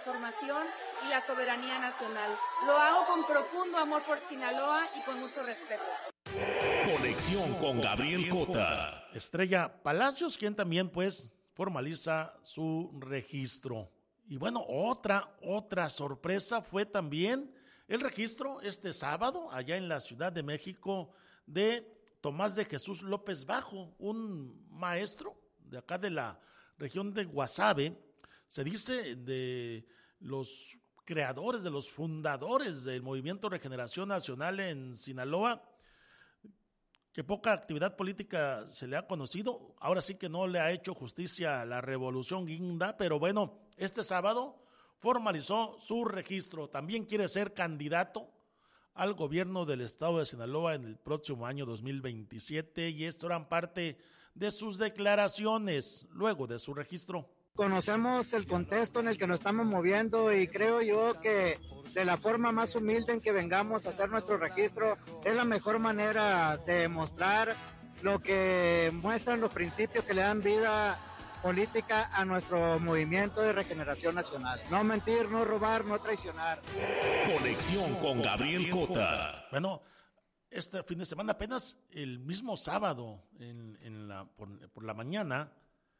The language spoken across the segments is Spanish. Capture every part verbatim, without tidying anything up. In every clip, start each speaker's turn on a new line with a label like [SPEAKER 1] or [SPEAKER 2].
[SPEAKER 1] transformación y la soberanía nacional. Lo hago con profundo amor por Sinaloa y con mucho respeto.
[SPEAKER 2] Conexión con Gabriel Cota.
[SPEAKER 3] Estrella Palacios, quien también pues formaliza su registro. Y bueno, otra, otra sorpresa fue también el registro este sábado allá en la Ciudad de México de Tomás de Jesús López Bajo, un maestro de acá de la región de Guasave, se dice de los creadores, de los fundadores del Movimiento Regeneración Nacional en Sinaloa, que poca actividad política se le ha conocido. Ahora sí que no le ha hecho justicia a la Revolución Guinda, pero bueno, este sábado formalizó su registro. También quiere ser candidato al gobierno del estado de Sinaloa en el próximo año dos mil veintisiete, y esto eran parte de sus declaraciones luego de su registro.
[SPEAKER 4] Conocemos el contexto en el que nos estamos moviendo y creo yo que de la forma más humilde en que vengamos a hacer nuestro registro es la mejor manera de mostrar lo que muestran los principios que le dan vida política a nuestro movimiento de regeneración nacional. No mentir, no robar, no traicionar.
[SPEAKER 2] Conexión con Gabriel Cota.
[SPEAKER 3] Bueno, este fin de semana, apenas el mismo sábado en, en la, por, por la mañana,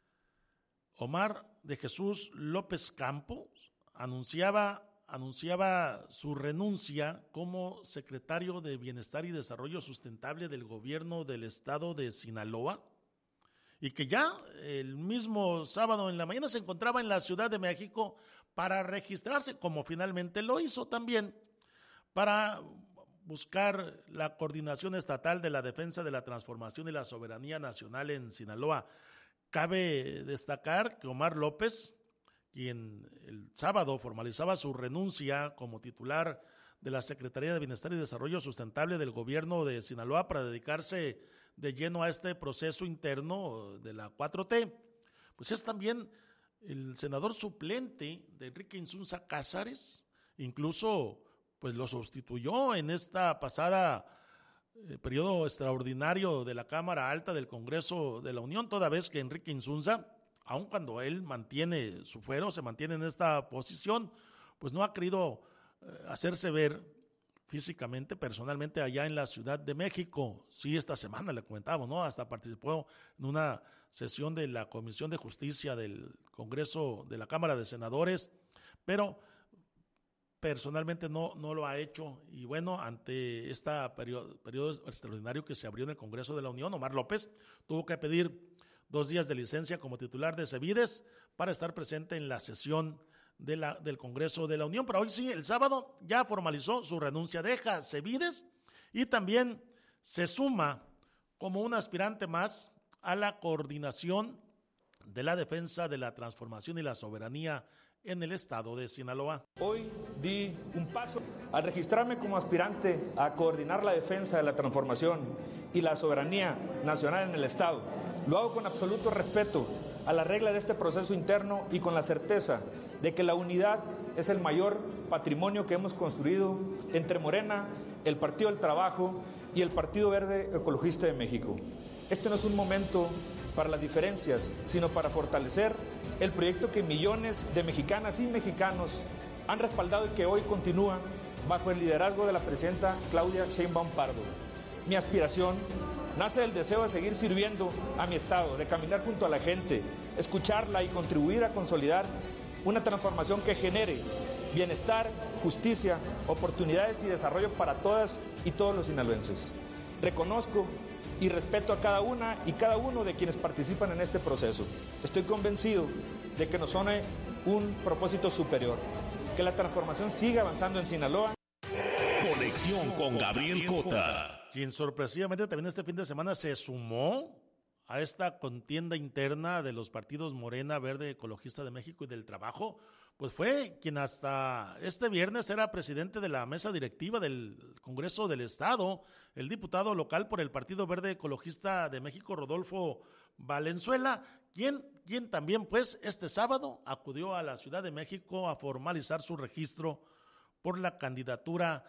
[SPEAKER 3] Omar de Jesús López Campos anunciaba, anunciaba su renuncia como secretario de Bienestar y Desarrollo Sustentable del gobierno del estado de Sinaloa, y que ya el mismo sábado en la mañana se encontraba en la Ciudad de México para registrarse, como finalmente lo hizo también, para buscar la coordinación estatal de la defensa de la transformación y la soberanía nacional en Sinaloa. Cabe destacar que Omar López, quien el sábado formalizaba su renuncia como titular de la Secretaría de Bienestar y Desarrollo Sustentable del gobierno de Sinaloa para dedicarse de lleno a este proceso interno de la cuatro T, pues es también el senador suplente de Enrique Insunza Cázares. Incluso pues lo sustituyó en esta pasada eh, periodo extraordinario de la Cámara Alta del Congreso de la Unión, toda vez que Enrique Insunza, aun cuando él mantiene su fuero, se mantiene en esta posición, pues no ha querido hacerse ver físicamente, personalmente allá en la Ciudad de México. Sí, esta semana le comentábamos, ¿no? Hasta participó en una sesión de la Comisión de Justicia del Congreso de la Cámara de Senadores, pero personalmente no, no lo ha hecho. Y bueno, ante este periodo, periodo extraordinario que se abrió en el Congreso de la Unión, Omar López tuvo que pedir dos días de licencia como titular de CEBIDES para estar presente en la sesión de la, del Congreso de la Unión. Pero hoy sí, el sábado ya formalizó su renuncia, deja CEBIDES y también se suma como un aspirante más a la coordinación de la defensa de la transformación y la soberanía en el estado de Sinaloa.
[SPEAKER 5] Hoy di un paso al registrarme como aspirante a coordinar la defensa de la transformación y la soberanía nacional en el estado. Lo hago con absoluto respeto a la regla de este proceso interno y con la certeza de que la unidad es el mayor patrimonio que hemos construido entre Morena, el Partido del Trabajo y el Partido Verde Ecologista de México. Este no es un momento para las diferencias, sino para fortalecer el proyecto que millones de mexicanas y mexicanos han respaldado y que hoy continúa bajo el liderazgo de la presidenta Claudia Sheinbaum Pardo. Mi aspiración nace del deseo de seguir sirviendo a mi estado, de caminar junto a la gente, escucharla y contribuir a consolidar una transformación que genere bienestar, justicia, oportunidades y desarrollo para todas y todos los sinaloenses. Reconozco y respeto a cada una y cada uno de quienes participan en este proceso. Estoy convencido de que nos une un propósito superior, que la transformación siga avanzando en Sinaloa.
[SPEAKER 2] Conexión con Gabriel Cota,
[SPEAKER 3] quien sorpresivamente también este fin de semana se sumó a esta contienda interna de los partidos Morena, Verde, Ecologista de México y del Trabajo, pues fue quien hasta este viernes era presidente de la mesa directiva del Congreso del Estado, el diputado local por el Partido Verde Ecologista de México, Rodolfo Valenzuela, quien, quien también pues este sábado acudió a la Ciudad de México a formalizar su registro por la candidatura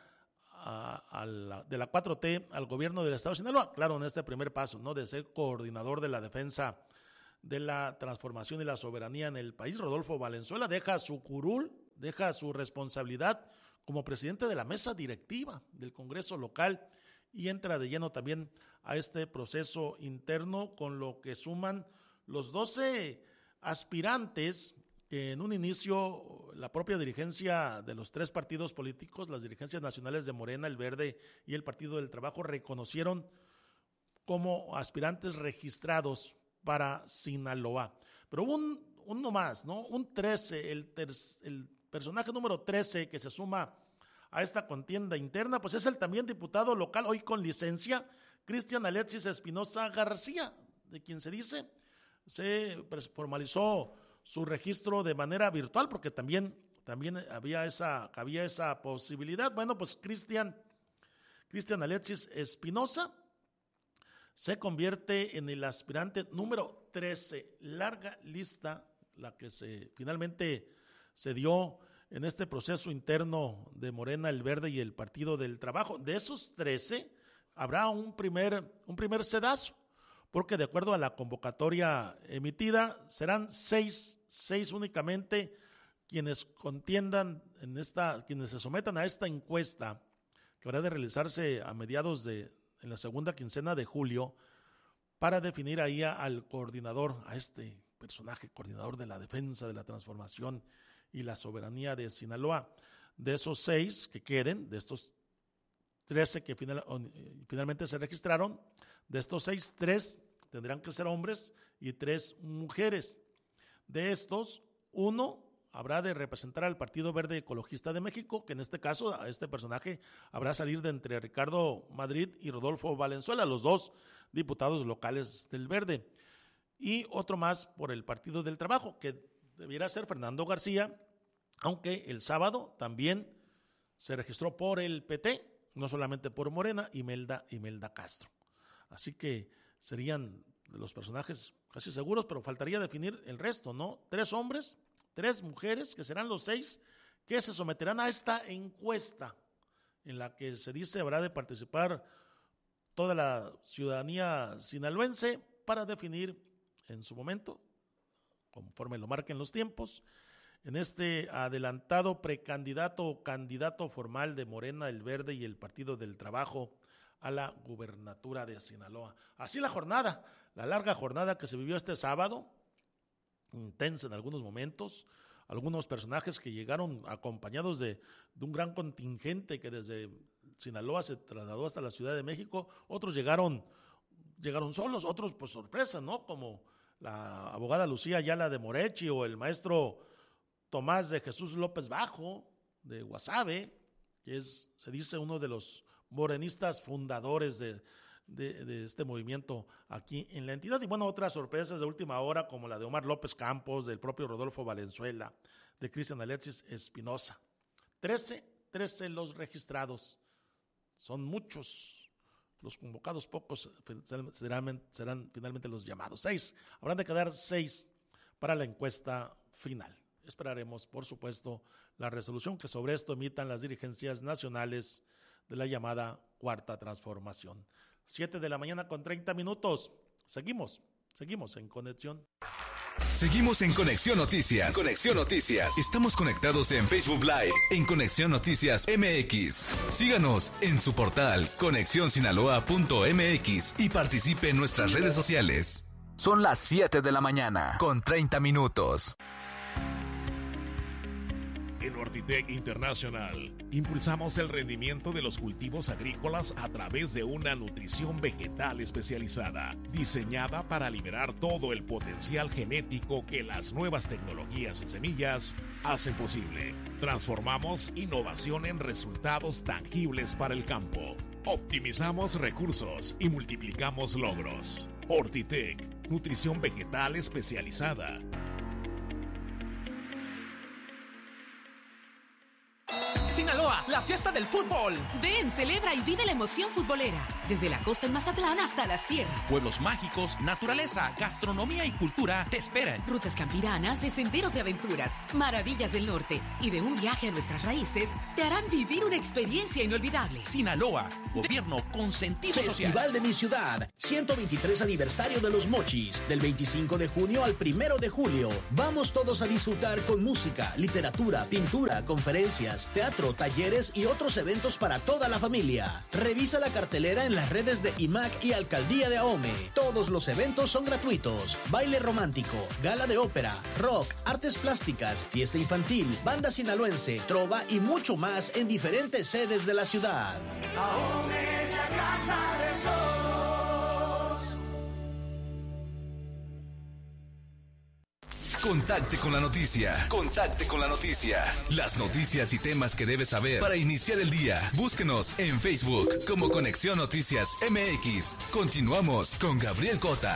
[SPEAKER 3] A, a la, de la cuatro T al gobierno del estado de Sinaloa, claro, en este primer paso, ¿no?, de ser coordinador de la defensa de la transformación y la soberanía en el país. Rodolfo Valenzuela deja su curul deja su responsabilidad como presidente de la mesa directiva del Congreso local y entra de lleno también a este proceso interno, con lo que suman los doce aspirantes que en un inicio la propia dirigencia de los tres partidos políticos, las dirigencias nacionales de Morena, el Verde y el Partido del Trabajo, reconocieron como aspirantes registrados para Sinaloa. Pero hubo un, uno más, ¿no? Un trece, el, ter, el personaje número trece que se suma a esta contienda interna, pues es el también diputado local, hoy con licencia, Cristian Alexis Espinosa García, de quien se dice se formalizó su registro de manera virtual, porque también, también había esa, había esa posibilidad. Bueno, pues Cristian, Cristian Alexis Espinosa se convierte en el aspirante número trece, larga lista la que se finalmente se dio en este proceso interno de Morena, el Verde y el Partido del Trabajo. De esos trece habrá un primer, un primer sedazo, porque de acuerdo a la convocatoria emitida serán seis, seis únicamente quienes contiendan en esta, quienes se sometan a esta encuesta que habrá de realizarse a mediados de, en la segunda quincena de julio, para definir ahí a, al coordinador, a este personaje, coordinador de la defensa, de la transformación y la soberanía de Sinaloa. De esos seis que queden, de estos trece que final, finalmente se registraron, de estos seis, tres tendrán que ser hombres y tres mujeres. De estos, uno habrá de representar al Partido Verde Ecologista de México, que en este caso, a este personaje habrá salir de entre Ricardo Madrid y Rodolfo Valenzuela, los dos diputados locales del Verde. Y otro más por el Partido del Trabajo, que debiera ser Fernando García, aunque el sábado también se registró por el P T, no solamente por Morena, Imelda, Imelda Castro. Así que serían los personajes casi seguros, pero faltaría definir el resto, ¿no? Tres hombres, tres mujeres, que serán los seis que se someterán a esta encuesta, en la que se dice habrá de participar toda la ciudadanía sinaloense para definir en su momento, conforme lo marquen los tiempos, en este adelantado precandidato o candidato formal de Morena, el Verde y el Partido del Trabajo a la gubernatura de Sinaloa. Así la jornada, la larga jornada que se vivió este sábado, intensa en algunos momentos, algunos personajes que llegaron acompañados de, de un gran contingente que desde Sinaloa se trasladó hasta la Ciudad de México, otros llegaron, llegaron solos, otros pues sorpresa, ¿no? Como la abogada Lucía Ayala de Morechi o el maestro Tomás de Jesús López Bajo de Guasave, que es, se dice, uno de los morenistas fundadores de, de, de este movimiento aquí en la entidad. Y bueno, otras sorpresas de última hora, como la de Omar López Campos, del propio Rodolfo Valenzuela, de Cristian Alexis Espinosa. Trece, trece los registrados. Son muchos los convocados, pocos serán, serán finalmente los llamados. Seis, habrán de quedar seis para la encuesta final. Esperaremos, por supuesto, la resolución que sobre esto emitan las dirigencias nacionales de la llamada Cuarta Transformación. Siete de la mañana con treinta minutos. Seguimos, seguimos en conexión.
[SPEAKER 6] Seguimos en Conexión Noticias. Conexión Noticias. Estamos conectados en Facebook Live, en Conexión Noticias M X. Síganos en su portal conexión sinaloa punto m x y participe en nuestras redes sociales. Son las siete de la mañana con treinta minutos.
[SPEAKER 2] En Ortitec International impulsamos el rendimiento de los cultivos agrícolas a través de una nutrición vegetal especializada, diseñada para liberar todo el potencial genético que las nuevas tecnologías en semillas hacen posible. Transformamos innovación en resultados tangibles para el campo. Optimizamos recursos y multiplicamos logros. Ortitec, nutrición vegetal
[SPEAKER 7] Sinaloa, la fiesta del fútbol.
[SPEAKER 8] Ven, celebra y vive la emoción futbolera. Desde la costa en Mazatlán hasta la sierra.
[SPEAKER 9] Pueblos mágicos, naturaleza, gastronomía y cultura te esperan.
[SPEAKER 8] Rutas campiranas de senderos de aventuras, maravillas del norte y de un viaje a nuestras raíces te harán vivir una experiencia inolvidable.
[SPEAKER 9] Sinaloa, gobierno con sentido social.
[SPEAKER 10] Festival de mi ciudad, ciento veintitrés aniversario de los Mochis, del veinticinco de junio al primero de julio. Vamos todos a disfrutar con música, literatura, pintura, conferencias, teatro, talleres y otros eventos para toda la familia. Revisa la cartelera en las redes de I M A C y Alcaldía de Ahome. Todos los eventos son gratuitos. Baile romántico, gala de ópera, rock, artes plásticas, fiesta infantil, banda sinaloense, trova y mucho más en diferentes sedes de la ciudad.
[SPEAKER 11] Ahome es la casa de todos.
[SPEAKER 6] Contacte con la noticia. Contacte con la noticia. Las noticias y temas que debes saber para iniciar el día. Búsquenos en Facebook como Conexión Noticias M X. Continuamos con Gabriel Cota.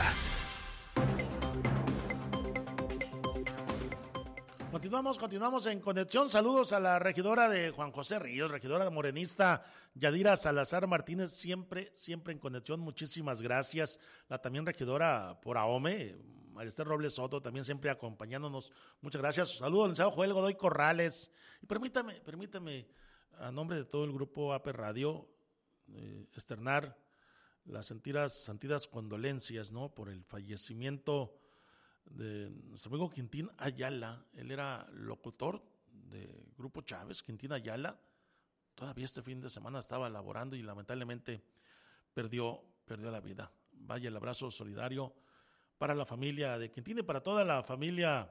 [SPEAKER 3] Continuamos, continuamos en conexión. Saludos a la regidora de Juan José Ríos, regidora de morenista Yadira Salazar Martínez, siempre, siempre en conexión. Muchísimas gracias. La también regidora por Ahome, María Esther Robles Soto, también siempre acompañándonos. Muchas gracias. Saludos al licenciado Joel Godoy Corrales. Y permítame, permítame, a nombre de todo el grupo A P Radio, eh, externar las sentidas, sentidas condolencias, ¿no?, por el fallecimiento de nuestro amigo Quintín Ayala. Él era locutor de Grupo Chávez, Quintín Ayala. Todavía este fin de semana estaba laborando y lamentablemente perdió, perdió la vida. Vaya el abrazo solidario para la familia de Quintín y para toda la familia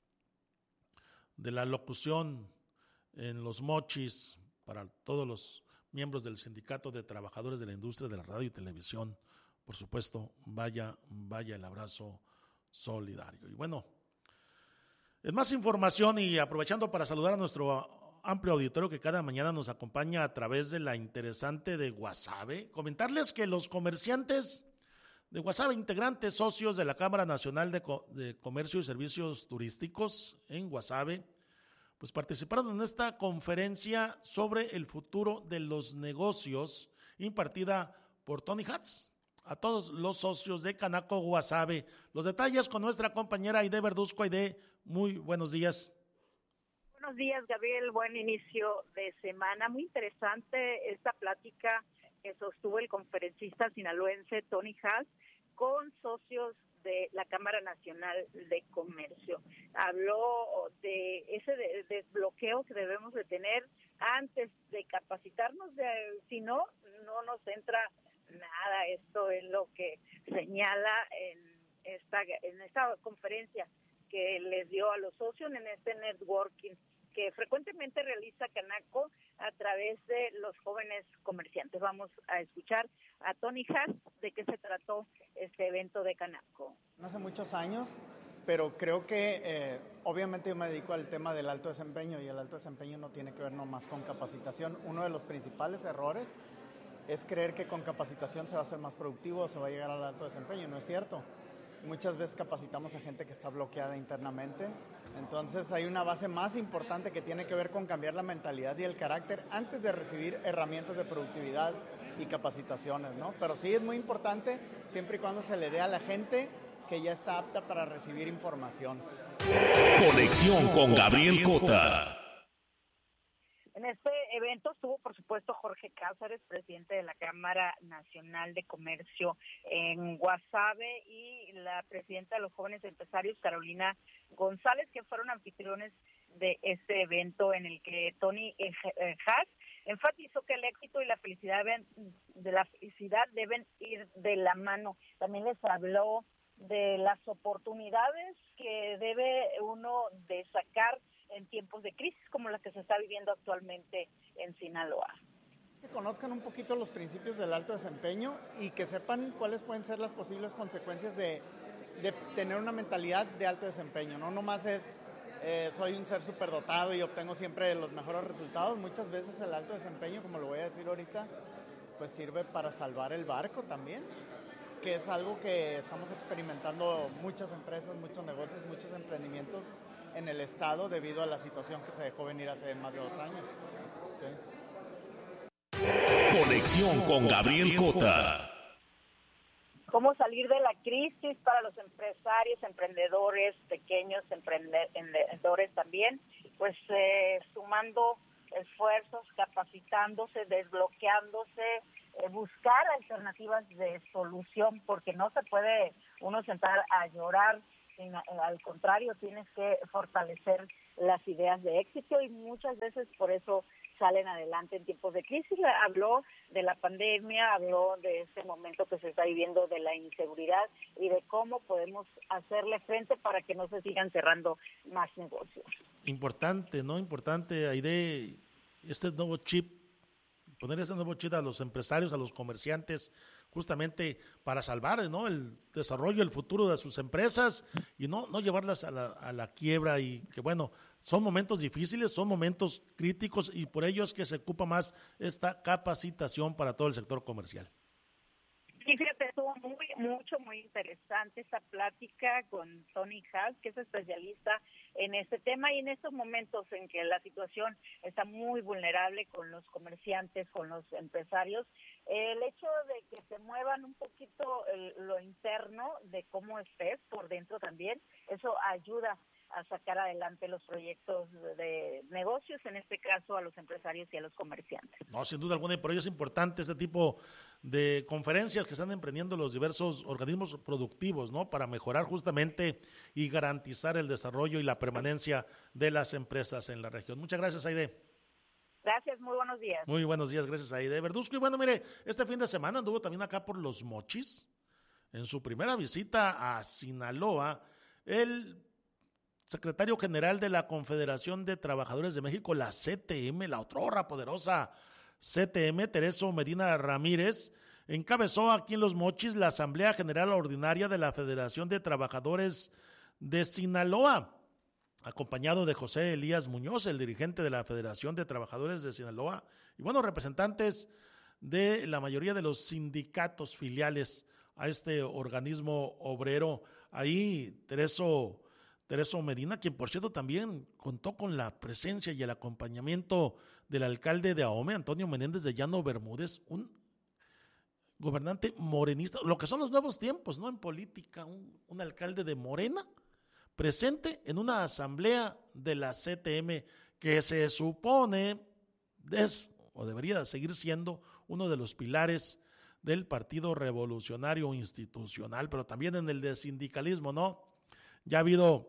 [SPEAKER 3] de la locución en Los Mochis, para todos los miembros del Sindicato de Trabajadores de la Industria de la Radio y Televisión. Por supuesto, vaya, vaya el abrazo solidario. Y bueno, es más información y aprovechando para saludar a nuestro amplio auditorio que cada mañana nos acompaña a través de la interesante de Guasave, comentarles que los comerciantes de Guasave, integrantes socios de la Cámara Nacional de, Co- de Comercio y Servicios Turísticos en Guasave, pues participaron en esta conferencia sobre el futuro de los negocios impartida por Tony Hatz a todos los socios de Canaco Guasave. Los detalles con nuestra compañera Aide Verduzco. Aide, muy buenos días.
[SPEAKER 12] Buenos días, Gabriel. Buen inicio de semana. Muy interesante esta plática que sostuvo el conferencista sinaloense Tony Hatz con socios de la Cámara Nacional de Comercio. Habló de ese de, desbloqueo que debemos de tener antes de capacitarnos, de, si no, no nos entra nada. Esto es lo que señala en esta, en esta conferencia que les dio a los socios en este networking que frecuentemente realiza Canaco a través de los jóvenes comerciantes. Vamos a escuchar a Tony Hatz de qué se trató este evento de Canaco.
[SPEAKER 13] Hace muchos años, pero creo que eh, obviamente yo me dedico al tema del alto desempeño y el alto desempeño no tiene que ver nomás con capacitación. Uno de los principales errores es creer que con capacitación se va a ser más productivo o se va a llegar al alto desempeño. No es cierto. Muchas veces capacitamos a gente que está bloqueada internamente. Entonces hay una base más importante que tiene que ver con cambiar la mentalidad y el carácter antes de recibir herramientas de productividad y capacitaciones, ¿no? Pero sí es muy importante siempre y cuando se le dé a la gente que ya está apta para recibir información.
[SPEAKER 2] Conexión con Gabriel Cota.
[SPEAKER 12] En este evento estuvo, por supuesto, Jorge Cáceres, presidente de la Cámara Nacional de Comercio en Guasave, y la presidenta de los jóvenes empresarios, Carolina González, que fueron anfitriones de este evento en el que Tony Hatz enfatizó que el éxito y la felicidad deben, de la felicidad deben ir de la mano. También les habló de las oportunidades que debe uno de sacar en tiempos de crisis como la que se está viviendo actualmente en Sinaloa.
[SPEAKER 13] Que conozcan un poquito los principios del alto desempeño y que sepan cuáles pueden ser las posibles consecuencias de, de tener una mentalidad de alto desempeño. No nomás es eh, soy un ser superdotado y obtengo siempre los mejores resultados. Muchas veces el alto desempeño, como lo voy a decir ahorita, pues sirve para salvar el barco también, que es algo que estamos experimentando muchas empresas, muchos negocios, muchos emprendimientos en el estado debido a la situación que se dejó venir hace más de dos años. ¿Sí?
[SPEAKER 2] Conexión con Gabriel Cota.
[SPEAKER 12] ¿Cómo salir de la crisis para los empresarios, emprendedores, pequeños emprendedores también? Pues eh, sumando esfuerzos, capacitándose, desbloqueándose, eh, buscar alternativas de solución, porque no se puede uno sentar a llorar, sino, al contrario, tienes que fortalecer las ideas de éxito y muchas veces por eso salen adelante en tiempos de crisis. Habló de la pandemia, habló de este momento que se está viviendo de la inseguridad y de cómo podemos hacerle frente para que no se sigan cerrando más negocios.
[SPEAKER 3] Importante, ¿no? Importante, Aide, este nuevo chip, poner este nuevo chip a los empresarios, a los comerciantes, justamente para salvar, ¿no?, el desarrollo, el futuro de sus empresas y no, no llevarlas a la, a la quiebra, y que bueno, son momentos difíciles, son momentos críticos y por ello es que se ocupa más esta capacitación para todo el sector comercial.
[SPEAKER 12] Sí, fíjate, estuvo muy, mucho, muy interesante esta plática con Tony Haas, que es especialista en este tema y en estos momentos en que la situación está muy vulnerable con los comerciantes, con los empresarios, el hecho de que se muevan un poquito el, lo interno de cómo estés por dentro también, eso ayuda a sacar adelante los proyectos de negocios, en este caso a los empresarios y a los comerciantes.
[SPEAKER 3] No, sin duda alguna, y por ello es importante este tipo de conferencias que están emprendiendo los diversos organismos productivos, ¿no?, para mejorar justamente y garantizar el desarrollo y la permanencia de las empresas en la región. Muchas gracias, Aide.
[SPEAKER 12] Gracias, muy buenos días.
[SPEAKER 3] Muy buenos días, gracias, Aide Verduzco. Y bueno, mire, este fin de semana anduvo también acá por Los Mochis, en su primera visita a Sinaloa, el secretario general de la Confederación de Trabajadores de México, la C T M, la otrora poderosa C T M, Tereso Medina Ramírez, encabezó aquí en Los Mochis la Asamblea General Ordinaria de la Federación de Trabajadores de Sinaloa, acompañado de José Elías Muñoz, el dirigente de la Federación de Trabajadores de Sinaloa, y bueno, representantes de la mayoría de los sindicatos filiales a este organismo obrero. Ahí Tereso Tereso Medina, quien por cierto también contó con la presencia y el acompañamiento del alcalde de Ahome, Antonio Menéndez de Llano Bermúdez, un gobernante morenista, lo que son los nuevos tiempos, ¿no?, en política, un, un alcalde de Morena, presente en una asamblea de la C T M que se supone es o debería seguir siendo uno de los pilares del Partido Revolucionario Institucional, pero también en el de sindicalismo, ¿no? Ya ha habido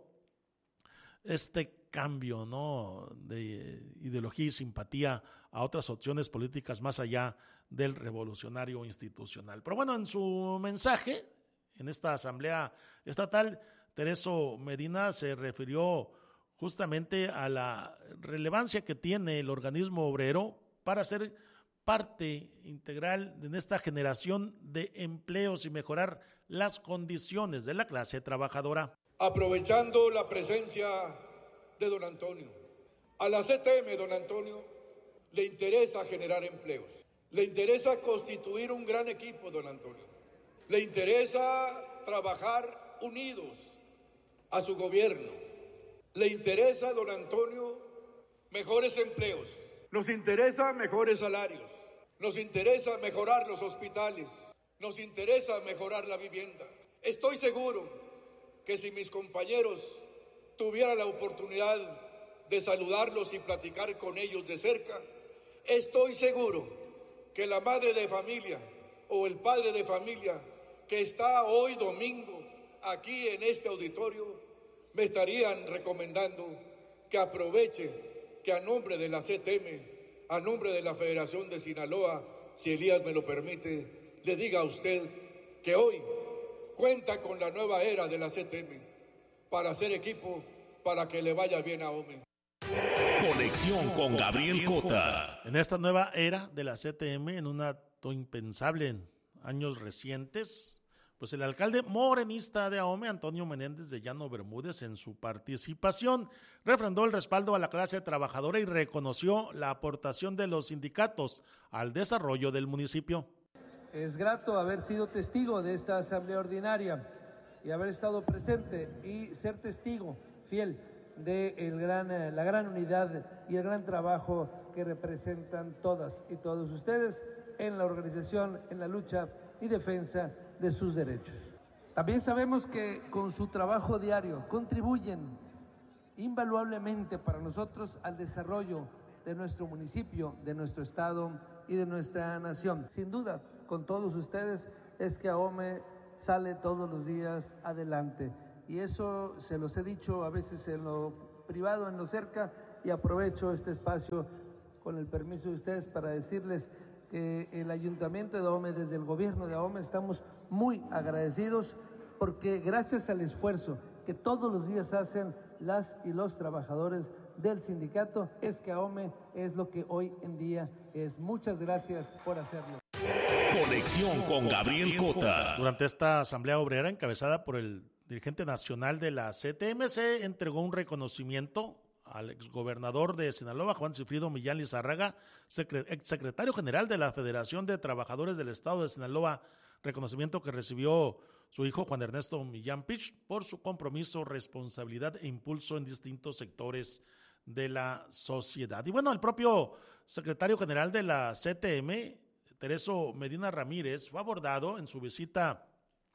[SPEAKER 3] este cambio, ¿no?, de ideología y simpatía a otras opciones políticas más allá del revolucionario institucional. Pero bueno, en su mensaje, en esta asamblea estatal, Tereso Medina se refirió justamente a la relevancia que tiene el organismo obrero para ser parte integral en esta generación de empleos y mejorar las condiciones de la clase trabajadora.
[SPEAKER 14] Aprovechando la presencia de don Antonio, a la C T M, don Antonio, le interesa generar empleos, le interesa constituir un gran equipo, don Antonio, le interesa trabajar unidos a su gobierno, le interesa, don Antonio, mejores empleos, nos interesa mejores salarios, nos interesa mejorar los hospitales, nos interesa mejorar la vivienda. Estoy seguro que si mis compañeros tuvieran la oportunidad de saludarlos y platicar con ellos de cerca, estoy seguro que la madre de familia o el padre de familia que está hoy domingo aquí en este auditorio me estarían recomendando que aproveche, que a nombre de la C T M, a nombre de la Federación de Sinaloa, si Elías me lo permite, le diga a usted que hoy cuenta con la nueva era de la C T M para hacer equipo, para que le vaya bien a Ahome.
[SPEAKER 2] Conexión con Gabriel Cota.
[SPEAKER 3] En esta nueva era de la C T M, en un acto impensable en años recientes, pues el alcalde morenista de Ahome, Antonio Menéndez de Llano Bermúdez, en su participación, refrendó el respaldo a la clase trabajadora y reconoció la aportación de los sindicatos al desarrollo del municipio.
[SPEAKER 15] Es grato haber sido testigo de esta asamblea ordinaria y haber estado presente y ser testigo fiel de el gran, la gran unidad y el gran trabajo que representan todas y todos ustedes en la organización, en la lucha y defensa de sus derechos. También sabemos que con su trabajo diario contribuyen invaluablemente para nosotros al desarrollo de nuestro municipio, de nuestro estado y de nuestra nación. Sin duda, con todos ustedes es que AOME sale todos los días adelante. Y eso se los he dicho a veces en lo privado, en lo cerca, y aprovecho este espacio con el permiso de ustedes para decirles que el Ayuntamiento de AOME, desde el gobierno de AOME, estamos muy agradecidos porque gracias al esfuerzo que todos los días hacen las y los trabajadores del sindicato, es que AOME es lo que hoy en día es. Muchas gracias por hacerlo.
[SPEAKER 2] Conexión con Gabriel Cota.
[SPEAKER 3] Durante esta asamblea obrera encabezada por el dirigente nacional de la C T M, se entregó un reconocimiento al exgobernador de Sinaloa, Juan Sigfrido Millán Lizárraga, exsecretario general de la Federación de Trabajadores del Estado de Sinaloa, reconocimiento que recibió su hijo Juan Ernesto Millán Pich por su compromiso, responsabilidad e impulso en distintos sectores de la sociedad. Y bueno, el propio secretario general de la C T M, Tereso Medina Ramírez, fue abordado en su visita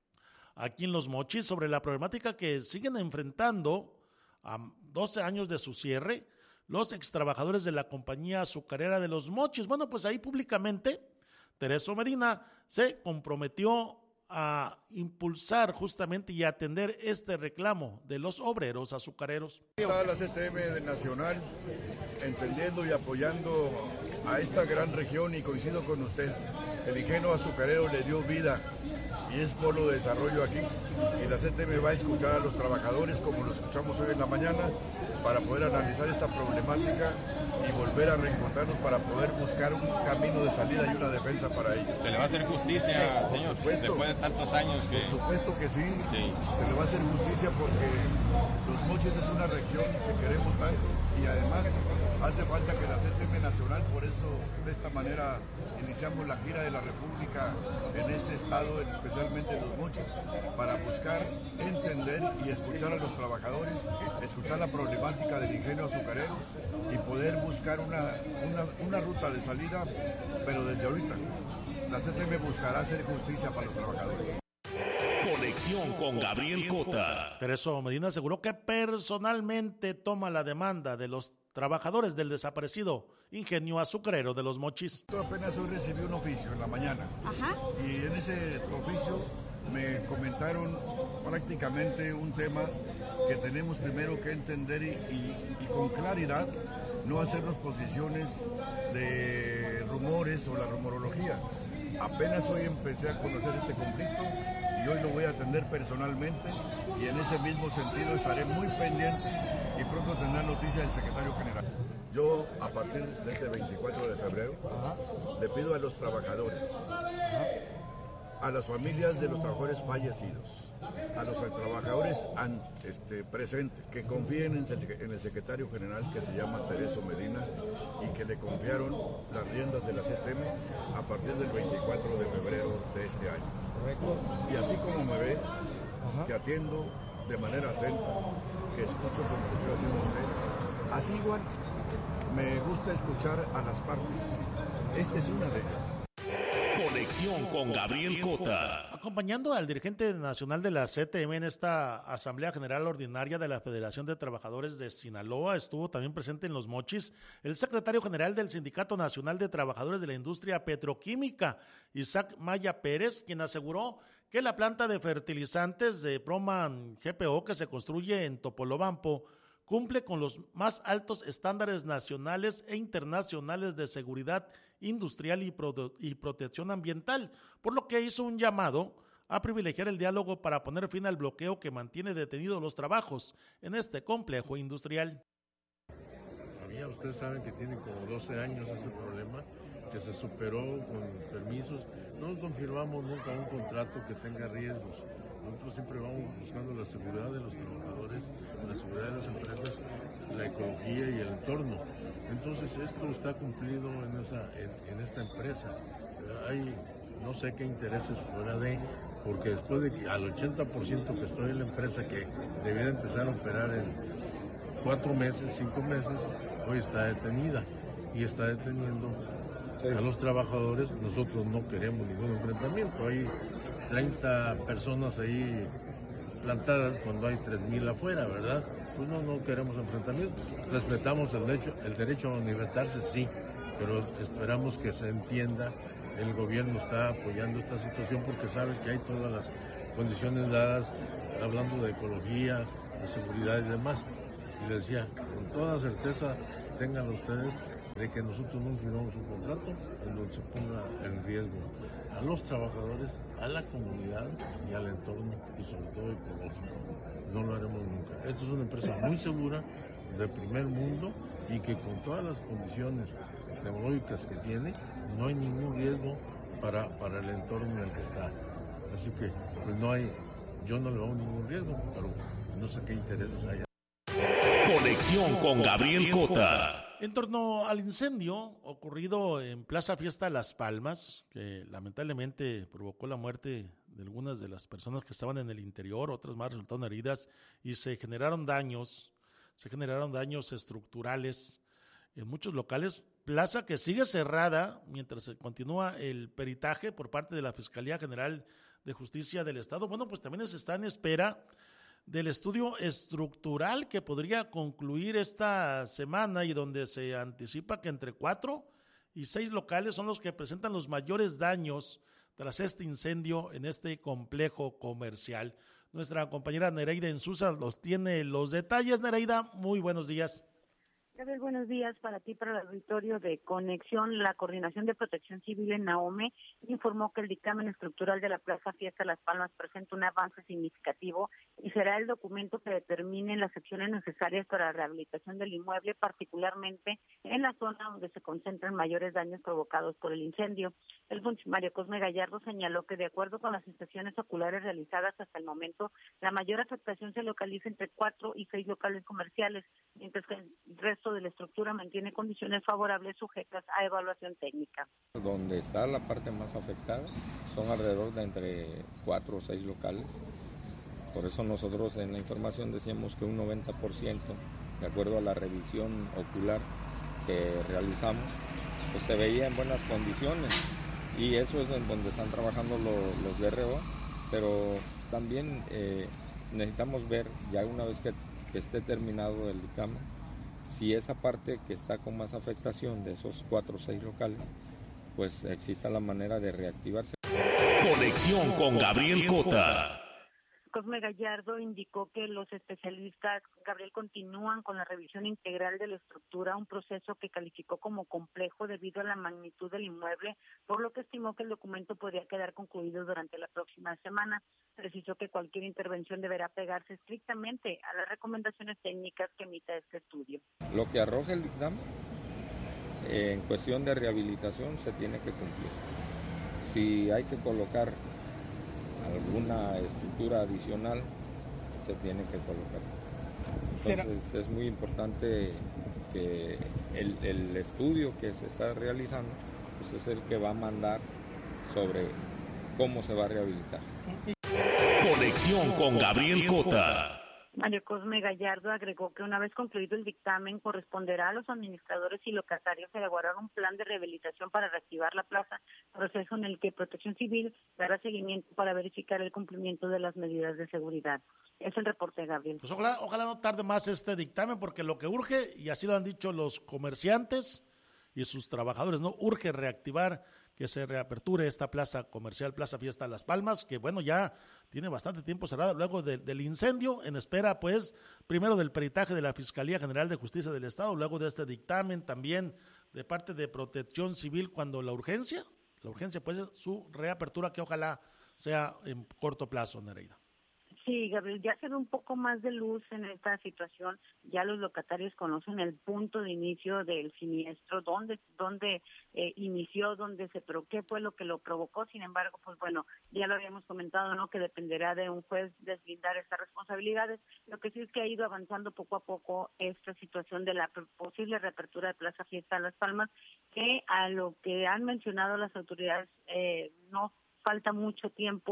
[SPEAKER 3] aquí en Los Mochis sobre la problemática que siguen enfrentando a doce años de su cierre los extrabajadores de la compañía azucarera de Los Mochis. Bueno, pues ahí públicamente Tereso Medina se comprometió a impulsar justamente y atender este reclamo de los obreros azucareros.
[SPEAKER 16] Está la C T M nacional entendiendo y apoyando a esta gran región, y coincido con usted, el ingenio azucarero le dio vida y es polo de desarrollo aquí, y la C T M va a escuchar a los trabajadores como lo escuchamos hoy en la mañana para poder analizar esta problemática y volver a reencontrarnos para poder buscar un camino de salida y una defensa para ellos.
[SPEAKER 17] ¿Se le va a hacer justicia, sí, señor, después de tantos años? Que...
[SPEAKER 16] Por supuesto que sí, sí, se le va a hacer justicia porque Los Mochis es una región que queremos tanto, y además hace falta que la C T M nacional, por eso de esta manera iniciamos la gira de la República en este estado, especialmente en Los Mochis, para buscar entender y escuchar a los trabajadores, escuchar la problemática del ingenio azucarero y poder buscar una, una, una ruta de salida, pero desde ahorita. La C T M buscará hacer justicia para los trabajadores.
[SPEAKER 2] Conexión con Gabriel Cota.
[SPEAKER 3] Tereso Medina aseguró que personalmente toma la demanda de los trabajadores del desaparecido ingenio azucarero de Los Mochis.
[SPEAKER 16] Yo apenas hoy recibí un oficio en la mañana. Ajá. Y en ese oficio me comentaron prácticamente un tema que tenemos primero que entender y, y, y con claridad no hacernos posiciones de rumores o la rumorología. Apenas hoy empecé a conocer este conflicto y hoy lo voy a atender personalmente, y en ese mismo sentido estaré muy pendiente y pronto tendrá noticia del secretario general. Yo, a partir de este veinticuatro de febrero, Ajá. le pido a los trabajadores, Ajá. a las familias de los trabajadores fallecidos, a los trabajadores an, este, presentes, que confíen en el, en el secretario general, que se llama Tereso Medina, y que le confiaron las riendas de la C T M a partir del veinticuatro de febrero de este año. Correcto. Y así como me ve, Ajá. que atiendo de manera atenta, que escucho como lo estoy haciendo usted, así igual me gusta escuchar a las partes. Esta es una de ellas.
[SPEAKER 2] Conexión con Gabriel Cota.
[SPEAKER 3] Acompañando al dirigente nacional de la C T M en esta Asamblea General Ordinaria de la Federación de Trabajadores de Sinaloa, estuvo también presente en Los Mochis el secretario general del Sindicato Nacional de Trabajadores de la Industria Petroquímica, Isaac Maya Pérez, quien aseguró que la planta de fertilizantes de Proman G P O que se construye en Topolobampo cumple con los más altos estándares nacionales e internacionales de seguridad industrial y, pro- y protección ambiental, por lo que hizo un llamado a privilegiar el diálogo para poner fin al bloqueo que mantiene detenidos los trabajos en este complejo industrial.
[SPEAKER 18] Todavía ustedes saben que tiene como doce años ese problema, que se superó con permisos. No confirmamos nunca un contrato que tenga riesgos. Nosotros siempre vamos buscando la seguridad de los trabajadores, la seguridad de las empresas, la ecología y el entorno. Entonces esto está cumplido en, esa, en, en esta empresa. Hay no sé qué intereses fuera de, porque después de que al ochenta por ciento que estoy en la empresa, que debía de empezar a operar en, cuatro meses, cinco meses, hoy está detenida y está deteniendo a los trabajadores. Nosotros no queremos ningún enfrentamiento. Hay treinta personas ahí plantadas cuando hay tres mil afuera, ¿verdad? Pues no, no queremos enfrentamiento. Respetamos el derecho, el derecho a manifestarse, sí, pero esperamos que se entienda. El gobierno está apoyando esta situación porque sabe que hay todas las condiciones dadas, hablando de ecología, de seguridad y demás. Y les decía, con toda certeza, tengan ustedes de que nosotros no firmamos un contrato en donde se ponga en riesgo a los trabajadores, a la comunidad y al entorno, y sobre todo ecológico. No lo haremos nunca. Esta es una empresa muy segura, de primer mundo, y que con todas las condiciones tecnológicas que tiene, no hay ningún riesgo para, para el entorno en el que está. Así que pues no hay, yo no le veo ningún riesgo, pero no sé qué intereses hay.
[SPEAKER 2] Conexión con Gabriel Cota.
[SPEAKER 3] En torno al incendio ocurrido en Plaza Fiesta Las Palmas, que lamentablemente provocó la muerte de algunas de las personas que estaban en el interior, otras más resultaron heridas y se generaron daños, se generaron daños estructurales en muchos locales. Plaza que sigue cerrada mientras se continúa el peritaje por parte de la Fiscalía General de Justicia del Estado. Bueno, pues también se está en espera del estudio estructural que podría concluir esta semana y donde se anticipa que entre cuatro y seis locales son los que presentan los mayores daños tras este incendio en este complejo comercial. Nuestra compañera Nereida Ensusa los tiene los detalles. Nereida, muy buenos días.
[SPEAKER 19] Gabriel, buenos días para ti, para el auditorio de Conexión. La Coordinación de Protección Civil en Nahome informó que el dictamen estructural de la Plaza Fiesta Las Palmas presenta un avance significativo y será el documento que determine las acciones necesarias para la rehabilitación del inmueble, particularmente en la zona donde se concentran mayores daños provocados por el incendio. El funcionario Cosme Gallardo señaló que de acuerdo con las inspecciones oculares realizadas hasta el momento, la mayor afectación se localiza entre cuatro y seis locales comerciales, mientras que el resto de la estructura mantiene condiciones favorables sujetas a evaluación técnica.
[SPEAKER 20] Donde está la parte más afectada son alrededor de entre cuatro o seis locales. Por eso nosotros en la información decíamos que un noventa por ciento, de acuerdo a la revisión ocular que realizamos, pues se veía en buenas condiciones, y eso es en donde están trabajando los, los D R O, pero también eh, necesitamos ver, ya una vez que, que esté terminado el dictamen, si esa parte que está con más afectación de esos cuatro o seis locales, pues exista la manera de reactivarse.
[SPEAKER 2] Conexión con Gabriel Cota.
[SPEAKER 19] Cosme Gallardo indicó que los especialistas, Gabriel, continúan con la revisión integral de la estructura, un proceso que calificó como complejo debido a la magnitud del inmueble, por lo que estimó que el documento podría quedar concluido durante la próxima semana. Precisó que cualquier intervención deberá pegarse estrictamente a las recomendaciones técnicas que emita este estudio.
[SPEAKER 20] Lo que arroja el dictamen eh, en cuestión de rehabilitación se tiene que cumplir. Si hay que colocar alguna estructura adicional, se tiene que colocar. Entonces es muy importante que el, el estudio que se está realizando pues es el que va a mandar sobre cómo se va a rehabilitar.
[SPEAKER 2] Conexión con Gabriel Cota.
[SPEAKER 19] Mario Cosme Gallardo agregó que una vez concluido el dictamen corresponderá a los administradores y locatarios elaborar un plan de rehabilitación para reactivar la plaza, proceso en el que Protección Civil dará seguimiento para verificar el cumplimiento de las medidas de seguridad. Es el reporte, Gabriel.
[SPEAKER 3] Pues ojalá, ojalá no tarde más este dictamen, porque lo que urge, y así lo han dicho los comerciantes y sus trabajadores, no urge reactivar, que se reaperture esta plaza comercial, Plaza Fiesta Las Palmas, que bueno, ya tiene bastante tiempo cerrada luego de, del incendio, en espera pues primero del peritaje de la Fiscalía General de Justicia del Estado, luego de este dictamen también de parte de Protección Civil, cuando la urgencia, la urgencia pues es su reapertura, que ojalá sea en corto plazo, Nereida.
[SPEAKER 19] Sí, Gabriel, ya se ve un poco más de luz en esta situación. Ya los locatarios conocen el punto de inicio del siniestro, dónde, dónde eh, inició, dónde se, pero qué fue lo que lo provocó. Sin embargo, pues bueno, ya lo habíamos comentado, ¿no? Que dependerá de un juez deslindar estas responsabilidades. Lo que sí es que ha ido avanzando poco a poco esta situación de la posible reapertura de Plaza Fiesta Las Palmas, que a lo que han mencionado las autoridades eh, no falta mucho tiempo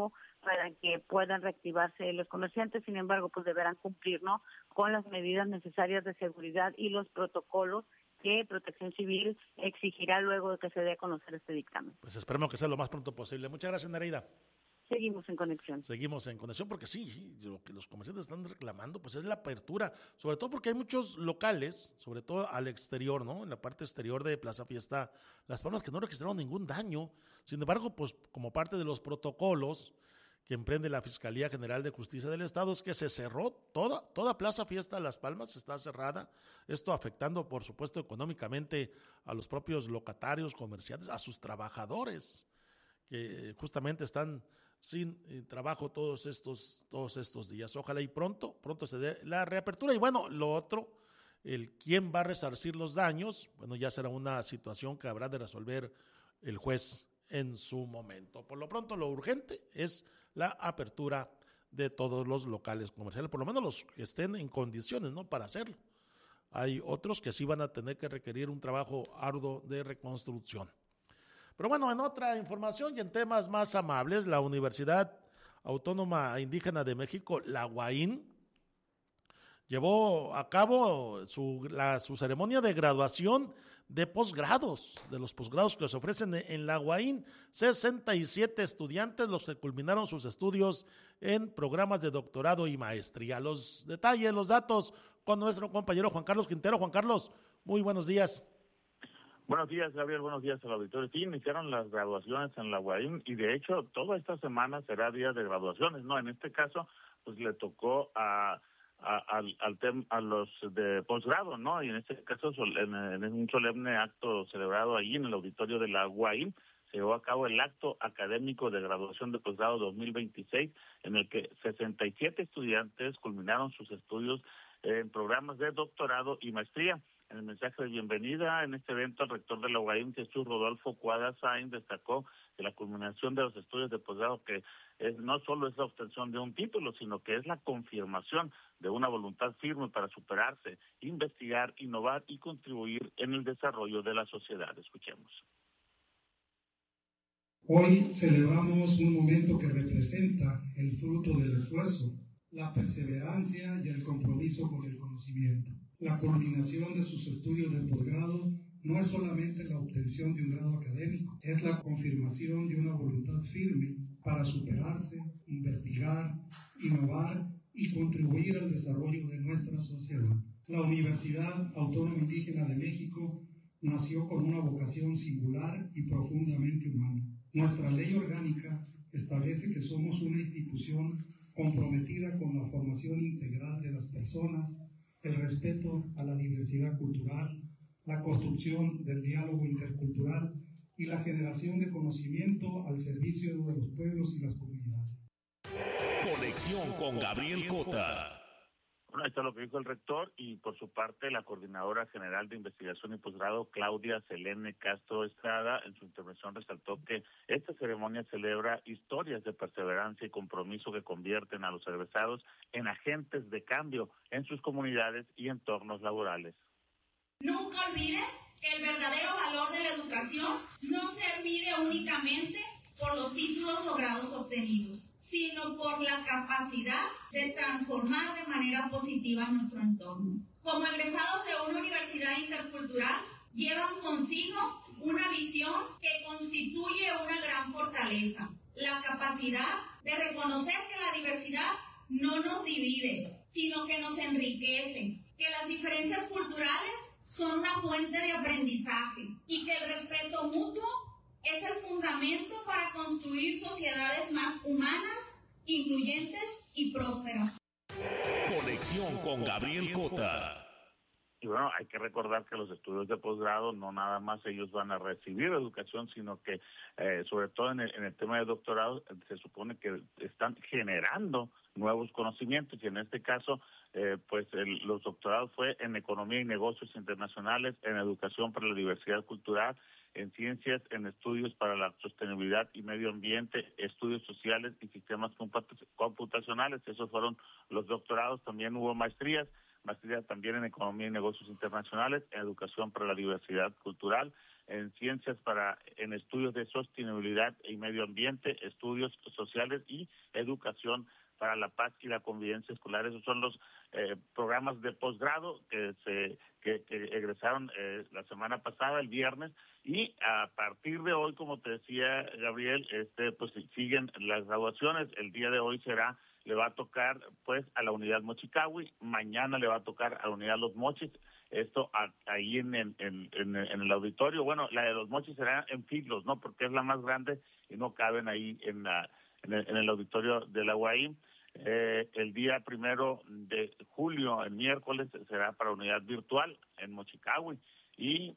[SPEAKER 19] para que puedan reactivarse los comerciantes. Sin embargo, pues deberán cumplir, ¿no?, con las medidas necesarias de seguridad y los protocolos que Protección Civil exigirá luego de que se dé a conocer este dictamen.
[SPEAKER 3] Pues esperemos que sea lo más pronto posible. Muchas gracias, Nereida.
[SPEAKER 19] Seguimos en conexión.
[SPEAKER 3] Seguimos en conexión porque sí, lo que los comerciantes están reclamando pues es la apertura, sobre todo porque hay muchos locales, sobre todo al exterior, ¿no? En la parte exterior de Plaza Fiesta Las Palmas, que no registraron ningún daño. Sin embargo, pues como parte de los protocolos que emprende la Fiscalía General de Justicia del Estado es que se cerró toda, toda Plaza Fiesta Las Palmas, está cerrada, esto afectando por supuesto económicamente a los propios locatarios, comerciantes, a sus trabajadores, que justamente están sin eh, trabajo todos estos, todos estos días. Ojalá y pronto, pronto se dé la reapertura. Y bueno, lo otro, el quién va a resarcir los daños, bueno, ya será una situación que habrá de resolver el juez en su momento. Por lo pronto, lo urgente es la apertura de todos los locales comerciales, por lo menos los que estén en condiciones, ¿no?, para hacerlo. Hay otros que sí van a tener que requerir un trabajo arduo de reconstrucción. Pero bueno, en otra información y en temas más amables, la Universidad Autónoma Indígena de México, la U A I N, llevó a cabo su, la, su ceremonia de graduación de posgrados, de los posgrados que se ofrecen en la U A I N. sesenta y siete estudiantes los que culminaron sus estudios en programas de doctorado y maestría. Los detalles, los datos con nuestro compañero Juan Carlos Quintero. Juan Carlos, muy buenos días.
[SPEAKER 21] Buenos días, Gabriel. Buenos días al auditorio. Sí, iniciaron las graduaciones en la U A I N y de hecho toda esta semana será día de graduaciones, ¿no? En este caso, pues le tocó a, a, al, al tem, a los de posgrado, ¿no? Y en este caso, en, en un solemne acto celebrado ahí en el auditorio de la U A I N, se llevó a cabo el acto académico de graduación de posgrado dos mil veintiséis, en el que sesenta y siete estudiantes culminaron sus estudios en programas de doctorado y maestría. En el mensaje de bienvenida en este evento, el rector de la U A I N, Jesús Rodolfo Cuadra Sáenz, destacó que la culminación de los estudios de posgrado que es, no solo es la obtención de un título, sino que es la confirmación de una voluntad firme para superarse, investigar, innovar y contribuir en el desarrollo de la sociedad. Escuchemos.
[SPEAKER 22] Hoy celebramos un momento que representa el fruto del esfuerzo, la perseverancia y el compromiso con el conocimiento. La culminación de sus estudios de posgrado no es solamente la obtención de un grado académico, es la confirmación de una voluntad firme para superarse, investigar, innovar y contribuir al desarrollo de nuestra sociedad. La Universidad Autónoma Indígena de México nació con una vocación singular y profundamente humana. Nuestra ley orgánica establece que somos una institución comprometida con la formación integral de las personas, el respeto a la diversidad cultural, la construcción del diálogo intercultural y la generación de conocimiento al servicio de los pueblos y las comunidades.
[SPEAKER 2] Conexión con Gabriel Cota.
[SPEAKER 21] Bueno, esto es lo que dijo el rector y por su parte la Coordinadora General de Investigación y Posgrado, Claudia Selene Castro Estrada, en su intervención resaltó que esta ceremonia celebra historias de perseverancia y compromiso que convierten a los egresados en agentes de cambio en sus comunidades y entornos laborales.
[SPEAKER 23] Nunca olviden que el verdadero valor de la educación no se mide únicamente por los títulos o grados obtenidos, sino por la capacidad de transformar de manera positiva nuestro entorno. Como egresados de una universidad intercultural, llevan consigo una visión que constituye una gran fortaleza, la capacidad de reconocer que la diversidad no nos divide, sino que nos enriquece, que las diferencias culturales son una fuente de aprendizaje y que el respeto mutuo es el fundamento para construir sociedades más humanas, incluyentes y prósperas.
[SPEAKER 2] Conexión con Gabriel Cota.
[SPEAKER 21] Y bueno, hay que recordar que los estudios de posgrado no nada más ellos van a recibir educación, sino que eh, sobre todo en el, en el tema de doctorado se supone que están generando nuevos conocimientos y en este caso eh, pues el, los doctorados fue en economía y negocios internacionales, en educación para la diversidad cultural, en ciencias, en estudios para la sostenibilidad y medio ambiente, estudios sociales y sistemas computacionales. Esos fueron los doctorados. También hubo maestrías, maestría también en Economía y Negocios Internacionales, en Educación para la Diversidad Cultural, en Ciencias para, en Estudios de Sostenibilidad y Medio Ambiente, Estudios Sociales y Educación para la Paz y la Convivencia Escolar. Esos son los eh, programas de posgrado que se que, que egresaron eh, la semana pasada, el viernes, y a partir de hoy, como te decía Gabriel, este pues siguen las graduaciones. El día de hoy será, le va a tocar pues a la unidad Mochicahui, mañana le va a tocar a la unidad Los Mochis, esto a, ahí en, en, en, en el auditorio. Bueno, la de Los Mochis será en Figlos, ¿no? Porque es la más grande y no caben ahí en la en el, en el auditorio de la U A I. Eh, el día primero de julio, el miércoles, será para unidad virtual en Mochicahui, y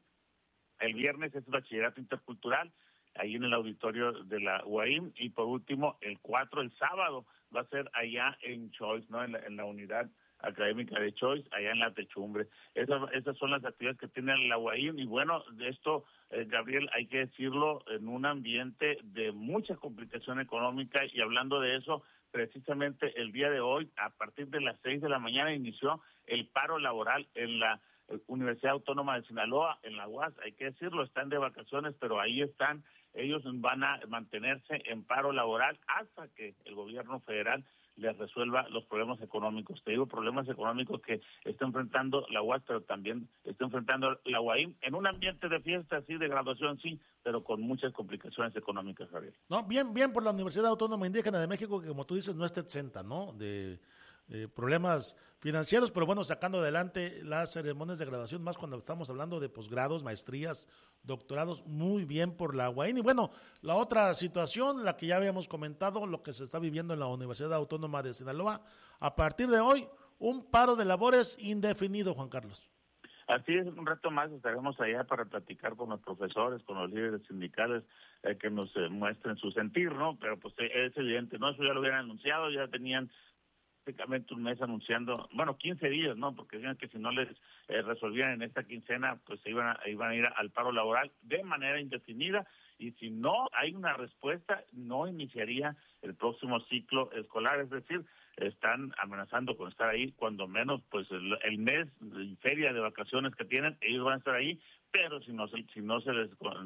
[SPEAKER 21] el viernes es bachillerato intercultural ahí en el auditorio de la U A I, y por último el cuatro, el sábado, va a ser allá en Choice, ¿no? En la, en la unidad académica de Choice, allá en la Techumbre. Esas, esas son las actividades que tiene la U A I, y bueno, de esto, eh, Gabriel, hay que decirlo, en un ambiente de mucha complicación económica, y hablando de eso, precisamente el día de hoy, a partir de las seis de la mañana, inició el paro laboral en la Universidad Autónoma de Sinaloa, en la U A S. Hay que decirlo, están de vacaciones, pero ahí están. Ellos van a mantenerse en paro laboral hasta que el gobierno federal les resuelva los problemas económicos. Te digo, problemas económicos que está enfrentando la U A S, pero también está enfrentando la U A I en un ambiente de fiesta, sí, de graduación, sí, pero con muchas complicaciones económicas, Javier.
[SPEAKER 3] No, bien, bien por la Universidad Autónoma Indígena de México, que como tú dices, no está exenta, ¿no?, de eh, problemas financieros, pero bueno, sacando adelante las ceremonias de graduación, más cuando estamos hablando de posgrados, maestrías, doctorados, muy bien por la U A I. Y bueno, la otra situación, la que ya habíamos comentado, lo que se está viviendo en la Universidad Autónoma de Sinaloa, a partir de hoy, un paro de labores indefinido, Juan Carlos.
[SPEAKER 21] Así es, un rato más estaremos allá para platicar con los profesores, con los líderes sindicales, eh, que nos eh, muestren su sentir, ¿no? Pero pues eh, es evidente, ¿no? Eso ya lo hubieran anunciado, ya tenían prácticamente un mes anunciando, bueno, quince días, ¿no? Porque decían que si no les eh, resolvían en esta quincena, pues se iban a, iban a ir al paro laboral de manera indefinida, y si no hay una respuesta, no iniciaría el próximo ciclo escolar. Es decir, están amenazando con estar ahí, cuando menos, pues el, el mes de feria de vacaciones que tienen, ellos van a estar ahí, pero si no, si no se les,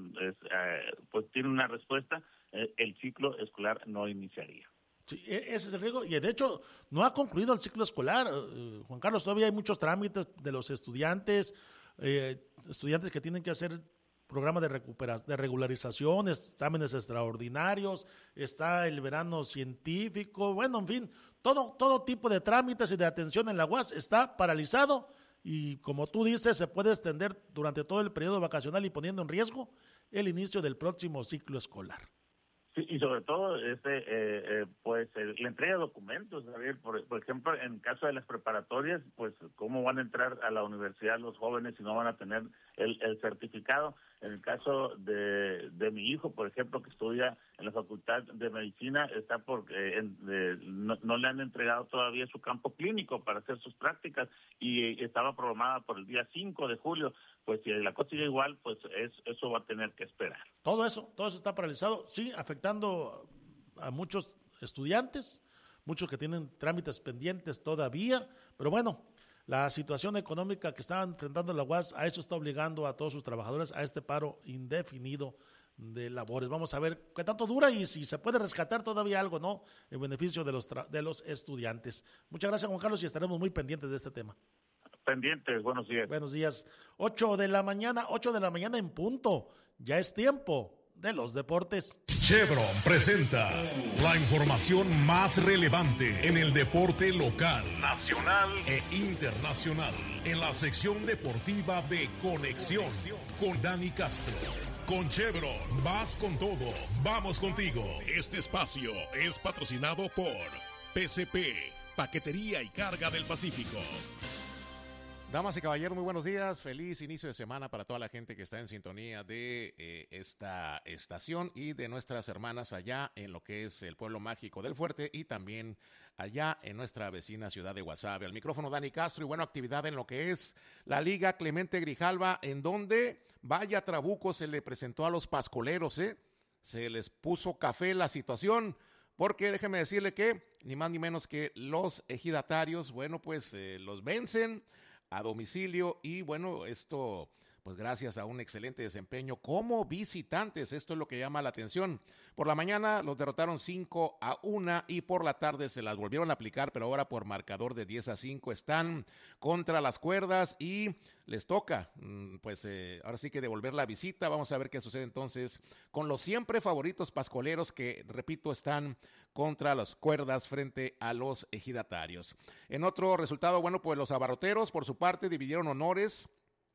[SPEAKER 21] eh, pues tiene una respuesta, eh, el ciclo escolar no iniciaría.
[SPEAKER 3] Sí, ese es el riesgo, y de hecho no ha concluido el ciclo escolar, eh, Juan Carlos. Todavía hay muchos trámites de los estudiantes, eh, estudiantes que tienen que hacer programas de recuperación, de regularización, exámenes extraordinarios, está el verano científico, bueno, en fin, todo, todo tipo de trámites y de atención en la U A S está paralizado, y como tú dices, se puede extender durante todo el periodo vacacional y poniendo en riesgo el inicio del próximo ciclo escolar.
[SPEAKER 21] Sí, y sobre todo, este, eh, eh, pues, eh, la entrega de documentos, Javier, por, por ejemplo, en caso de las preparatorias, pues, ¿cómo van a entrar a la universidad los jóvenes si no van a tener el, el certificado? En el caso de, de mi hijo, por ejemplo, que estudia en la Facultad de Medicina, está porque eh, eh, no, no le han entregado todavía su campo clínico para hacer sus prácticas, y eh, estaba programada por el día cinco de julio. Pues si la cosa sigue igual, pues es, eso va a tener que esperar.
[SPEAKER 3] Todo eso, todo eso está paralizado, sí, afectando a muchos estudiantes, muchos que tienen trámites pendientes todavía, pero bueno, la situación económica que está enfrentando la U A S, a eso está obligando a todos sus trabajadores a este paro indefinido de labores. Vamos a ver qué tanto dura y si se puede rescatar todavía algo, ¿no?, en beneficio de los, tra- de los estudiantes. Muchas gracias, Juan Carlos, y estaremos muy pendientes de este tema.
[SPEAKER 21] Pendientes, buenos días.
[SPEAKER 3] Buenos días. Ocho de la mañana, ocho de la mañana en punto. Ya es tiempo de los deportes.
[SPEAKER 2] Chevron presenta la información más relevante en el deporte local, nacional e internacional, en la sección deportiva de Conexión con Dani Castro. Con Chevron, vas con todo, vamos contigo. Este espacio es patrocinado por P C P, Paquetería y Carga del Pacífico.
[SPEAKER 1] Damas y caballeros, muy buenos días. Feliz inicio de semana para toda la gente que está en sintonía de eh, esta estación y de nuestras hermanas allá en lo que es el pueblo mágico del Fuerte y también allá en nuestra vecina ciudad de Guasave. Al micrófono Dani Castro, y buena actividad en lo que es la Liga Clemente Grijalva, en donde vaya trabuco se le presentó a los pascoleros, ¿eh? Se les puso café la situación, porque déjeme decirle que ni más ni menos que los ejidatarios, bueno, pues eh, los vencen a domicilio y bueno, esto pues gracias a un excelente desempeño como visitantes. Esto es lo que llama la atención. Por la mañana los derrotaron cinco a uno y por la tarde se las volvieron a aplicar, pero ahora por marcador de diez a cinco están contra las cuerdas y les toca, pues eh, ahora sí que devolver la visita. Vamos a ver qué sucede entonces con los siempre favoritos pascoleros que, repito, están contra las cuerdas frente a los ejidatarios. En otro resultado, bueno, pues los abarroteros por su parte dividieron honores.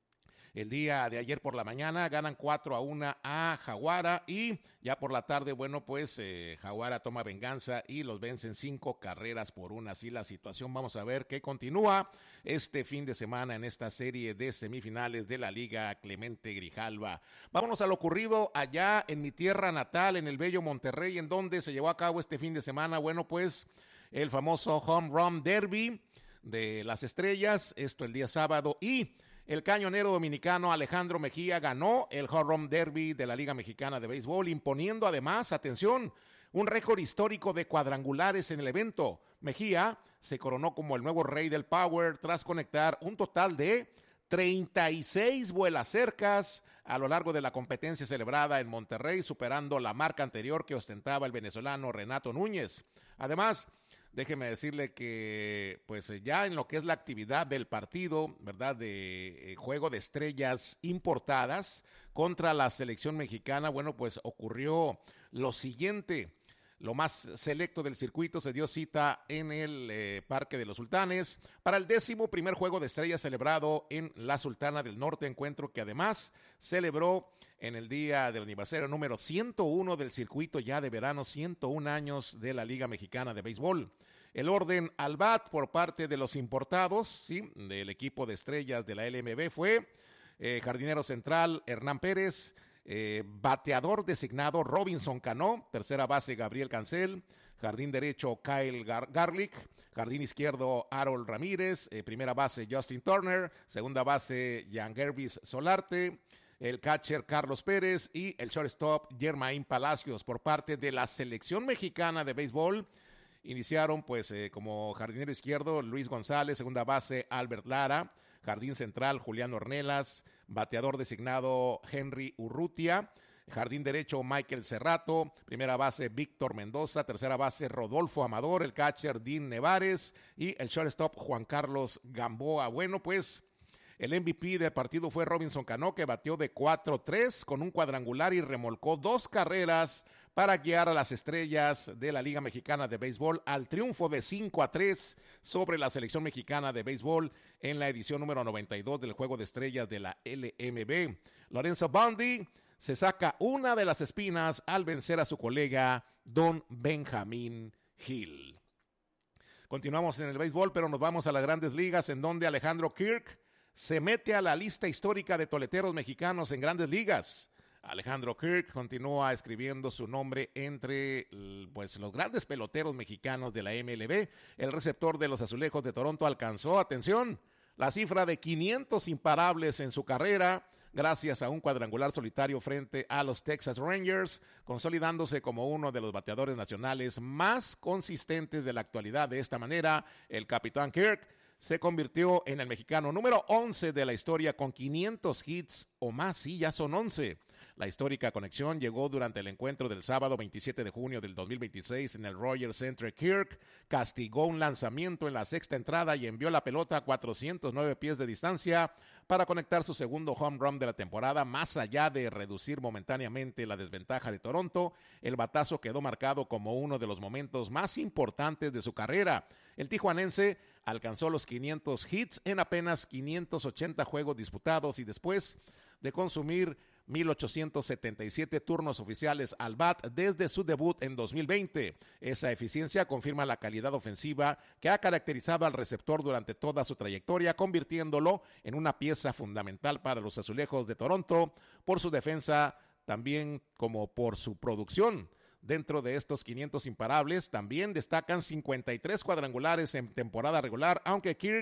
[SPEAKER 1] El día de ayer por la mañana ganan cuatro a uno a Jaguara y ya por la tarde, bueno, pues eh, Jaguara toma venganza y los vencen cinco carreras por una. Así la situación, vamos a ver qué continúa este fin de semana en esta serie de semifinales de la Liga Clemente Grijalva. Vámonos a lo ocurrido allá en mi tierra natal, en el bello Monterrey, en donde se llevó a cabo este fin de semana, bueno, pues el famoso Home Run Derby de las Estrellas, esto el día sábado, y el cañonero dominicano Alejandro Mejía ganó el Home Run Derby de la Liga Mexicana de Béisbol, imponiendo además, atención, un récord histórico de cuadrangulares en el evento. Mejía se coronó como el nuevo rey del Power tras conectar un total de treinta y seis vuelacercas a lo largo de la competencia celebrada en Monterrey, superando la marca anterior que ostentaba el venezolano Renato Núñez. Además, déjeme decirle que pues ya en lo que es la actividad del partido, ¿verdad?, de eh, juego de estrellas importadas contra la selección mexicana, bueno, pues ocurrió lo siguiente. Lo más selecto del circuito se dio cita en el eh, Parque de los Sultanes para el décimo primer juego de estrellas celebrado en la Sultana del Norte, encuentro que además celebró en el día del aniversario número ciento uno del circuito ya de verano, ciento un años de la Liga Mexicana de Béisbol. El orden al bat por parte de los importados, sí, del equipo de estrellas de la L M B fue eh, jardinero central Hernán Pérez, Eh, bateador designado Robinson Cano, tercera base Gabriel Cancel, jardín derecho Kyle Gar- Garlick, jardín izquierdo Harold Ramírez, eh, primera base Justin Turner, segunda base Jan Gervis Solarte, el catcher Carlos Pérez y el shortstop Germain Palacios. Por parte de la selección mexicana de béisbol iniciaron pues eh, como jardinero izquierdo Luis González, segunda base Albert Lara, jardín central Julián Ornelas, bateador designado Henry Urrutia, jardín derecho Michael Cerrato, primera base Víctor Mendoza, tercera base Rodolfo Amador, el catcher Dean Nevares y el shortstop Juan Carlos Gamboa. Bueno, pues el M V P del partido fue Robinson Cano, que batió de cuatro tres con un cuadrangular y remolcó dos carreras para guiar a las estrellas de la Liga Mexicana de Béisbol al triunfo de cinco a tres sobre la selección mexicana de béisbol en la edición número noventa y dos del Juego de Estrellas de la L M B. Lorenzo Bondi se saca una de las espinas al vencer a su colega Don Benjamín Hill. Continuamos en el béisbol, pero nos vamos a las Grandes Ligas, en donde Alejandro Kirk se mete a la lista histórica de toleteros mexicanos en Grandes Ligas. Alejandro Kirk continúa escribiendo su nombre entre pues, los grandes peloteros mexicanos de la M L B. El receptor de los Azulejos de Toronto alcanzó, atención, la cifra de quinientos imparables en su carrera, gracias a un cuadrangular solitario frente a los Texas Rangers, consolidándose como uno de los bateadores nacionales más consistentes de la actualidad. De esta manera, el capitán Kirk se convirtió en el mexicano número once de la historia con quinientos hits o más. Sí, ya son once. La histórica conexión llegó durante el encuentro del sábado veintisiete de junio del dos mil veintiséis en el Rogers Center. Kirk castigó un lanzamiento en la sexta entrada y envió la pelota a cuatrocientos nueve pies de distancia para conectar su segundo home run de la temporada. Más allá de reducir momentáneamente la desventaja de Toronto, el batazo quedó marcado como uno de los momentos más importantes de su carrera. El tijuanense alcanzó los quinientos hits en apenas quinientos ochenta juegos disputados y después de consumir mil ochocientos setenta y siete turnos oficiales al bat desde su debut en dos mil veinte. Esa eficiencia confirma la calidad ofensiva que ha caracterizado al receptor durante toda su trayectoria, convirtiéndolo en una pieza fundamental para los Azulejos de Toronto por su defensa, también como por su producción. Dentro de estos quinientos imparables también destacan cincuenta y tres cuadrangulares en temporada regular, aunque Kirk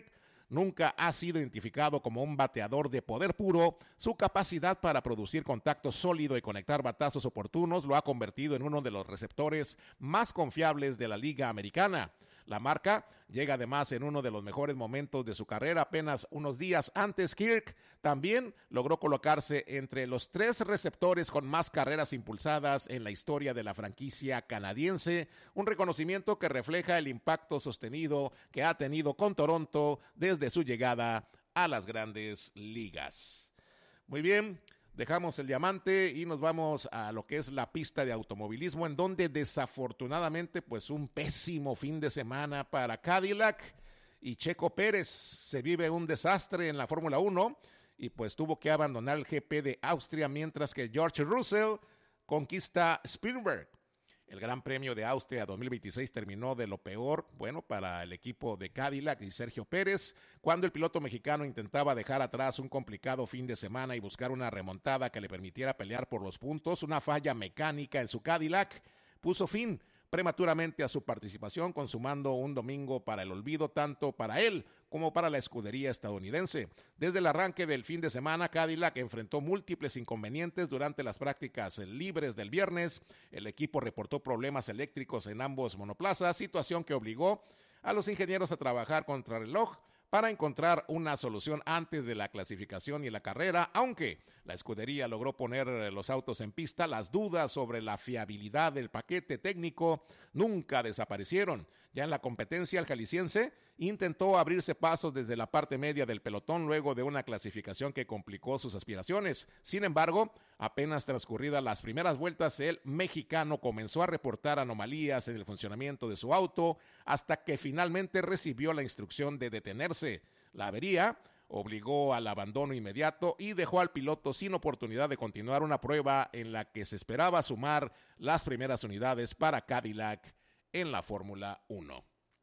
[SPEAKER 1] nunca ha sido identificado como un bateador de poder puro. Su capacidad para producir contacto sólido y conectar batazos oportunos lo ha convertido en uno de los receptores más confiables de la Liga Americana. La marca llega además en uno de los mejores momentos de su carrera. Apenas unos días antes, Kirk también logró colocarse entre los tres receptores con más carreras impulsadas en la historia de la franquicia canadiense, un reconocimiento que refleja el impacto sostenido que ha tenido con Toronto desde su llegada a las grandes ligas. Muy bien. Dejamos el diamante y nos vamos a lo que es la pista de automovilismo, en donde desafortunadamente pues un pésimo fin de semana para Cadillac y Checo Pérez. Se vive un desastre en la Fórmula uno y pues tuvo que abandonar el G P de Austria, mientras que George Russell conquista Spielberg. El Gran Premio de Austria dos mil veintiséis terminó de lo peor, bueno, para el equipo de Cadillac y Sergio Pérez, cuando el piloto mexicano intentaba dejar atrás un complicado fin de semana y buscar una remontada que le permitiera pelear por los puntos. Una falla mecánica en su Cadillac puso fin prematuramente a su participación, consumando un domingo para el olvido tanto para él como para la escudería estadounidense. Desde el arranque del fin de semana, Cadillac enfrentó múltiples inconvenientes durante las prácticas libres del viernes. El equipo reportó problemas eléctricos en ambos monoplazas, situación que obligó a los ingenieros a trabajar contrarreloj para encontrar una solución antes de la clasificación y la carrera. Aunque la escudería logró poner los autos en pista, las dudas sobre la fiabilidad del paquete técnico nunca desaparecieron. Ya en la competencia, el jalisciense intentó abrirse pasos desde la parte media del pelotón luego de una clasificación que complicó sus aspiraciones. Sin embargo, apenas transcurridas las primeras vueltas, el mexicano comenzó a reportar anomalías en el funcionamiento de su auto hasta que finalmente recibió la instrucción de detenerse. La avería obligó al abandono inmediato y dejó al piloto sin oportunidad de continuar una prueba en la que se esperaba sumar las primeras unidades para Cadillac en la Fórmula uno.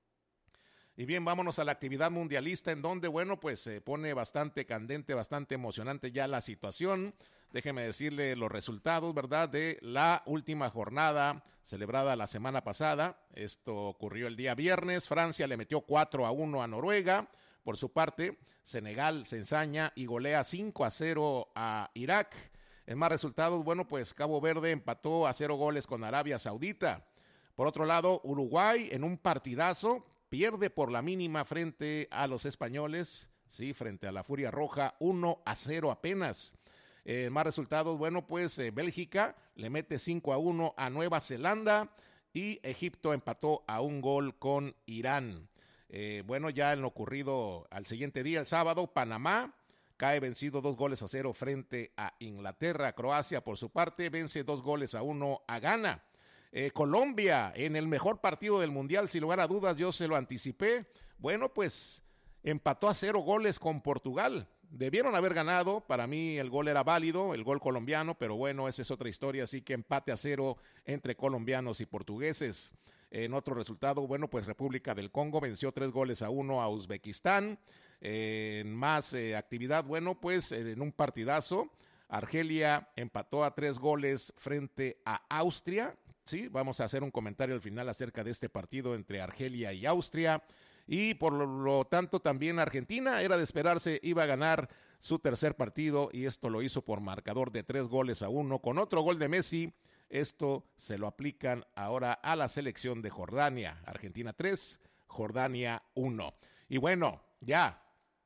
[SPEAKER 1] Y bien, vámonos a la actividad mundialista, en donde, bueno, pues se pone bastante candente, bastante emocionante ya la situación. Déjeme decirle los resultados, ¿verdad?, de la última jornada celebrada la semana pasada. Esto ocurrió el día viernes. Francia le metió cuatro a uno a Noruega. Por su parte, Senegal se ensaña y golea cinco a cero a Irak. En más resultados, bueno, pues Cabo Verde empató a cero goles con Arabia Saudita. Por otro lado, Uruguay, en un partidazo, pierde por la mínima frente a los españoles, sí, frente a la Furia Roja, uno a cero apenas. En eh, más resultados, bueno, pues eh, Bélgica le mete cinco a uno a Nueva Zelanda y Egipto empató a un gol con Irán. Eh, bueno, ya en lo ocurrido al siguiente día, el sábado, Panamá cae vencido dos goles a cero frente a Inglaterra. Croacia, por su parte, vence dos goles a uno a Ghana. Eh, Colombia, en el mejor partido del Mundial, sin lugar a dudas, yo se lo anticipé. Bueno, pues empató a cero goles con Portugal. Debieron haber ganado, para mí el gol era válido, el gol colombiano, pero bueno, esa es otra historia, así que empate a cero entre colombianos y portugueses. En otro resultado, bueno, pues República del Congo venció tres goles a uno a Uzbekistán. Eh, en más eh, actividad, bueno, pues eh, en un partidazo, Argelia empató a tres goles frente a Austria. Sí, vamos a hacer un comentario al final acerca de este partido entre Argelia y Austria. Y por lo, lo tanto también Argentina, era de esperarse, iba a ganar su tercer partido y esto lo hizo por marcador de tres goles a uno con otro gol de Messi. Esto se lo aplican ahora a la selección de Jordania. Argentina tres, Jordania uno. Y bueno, ya,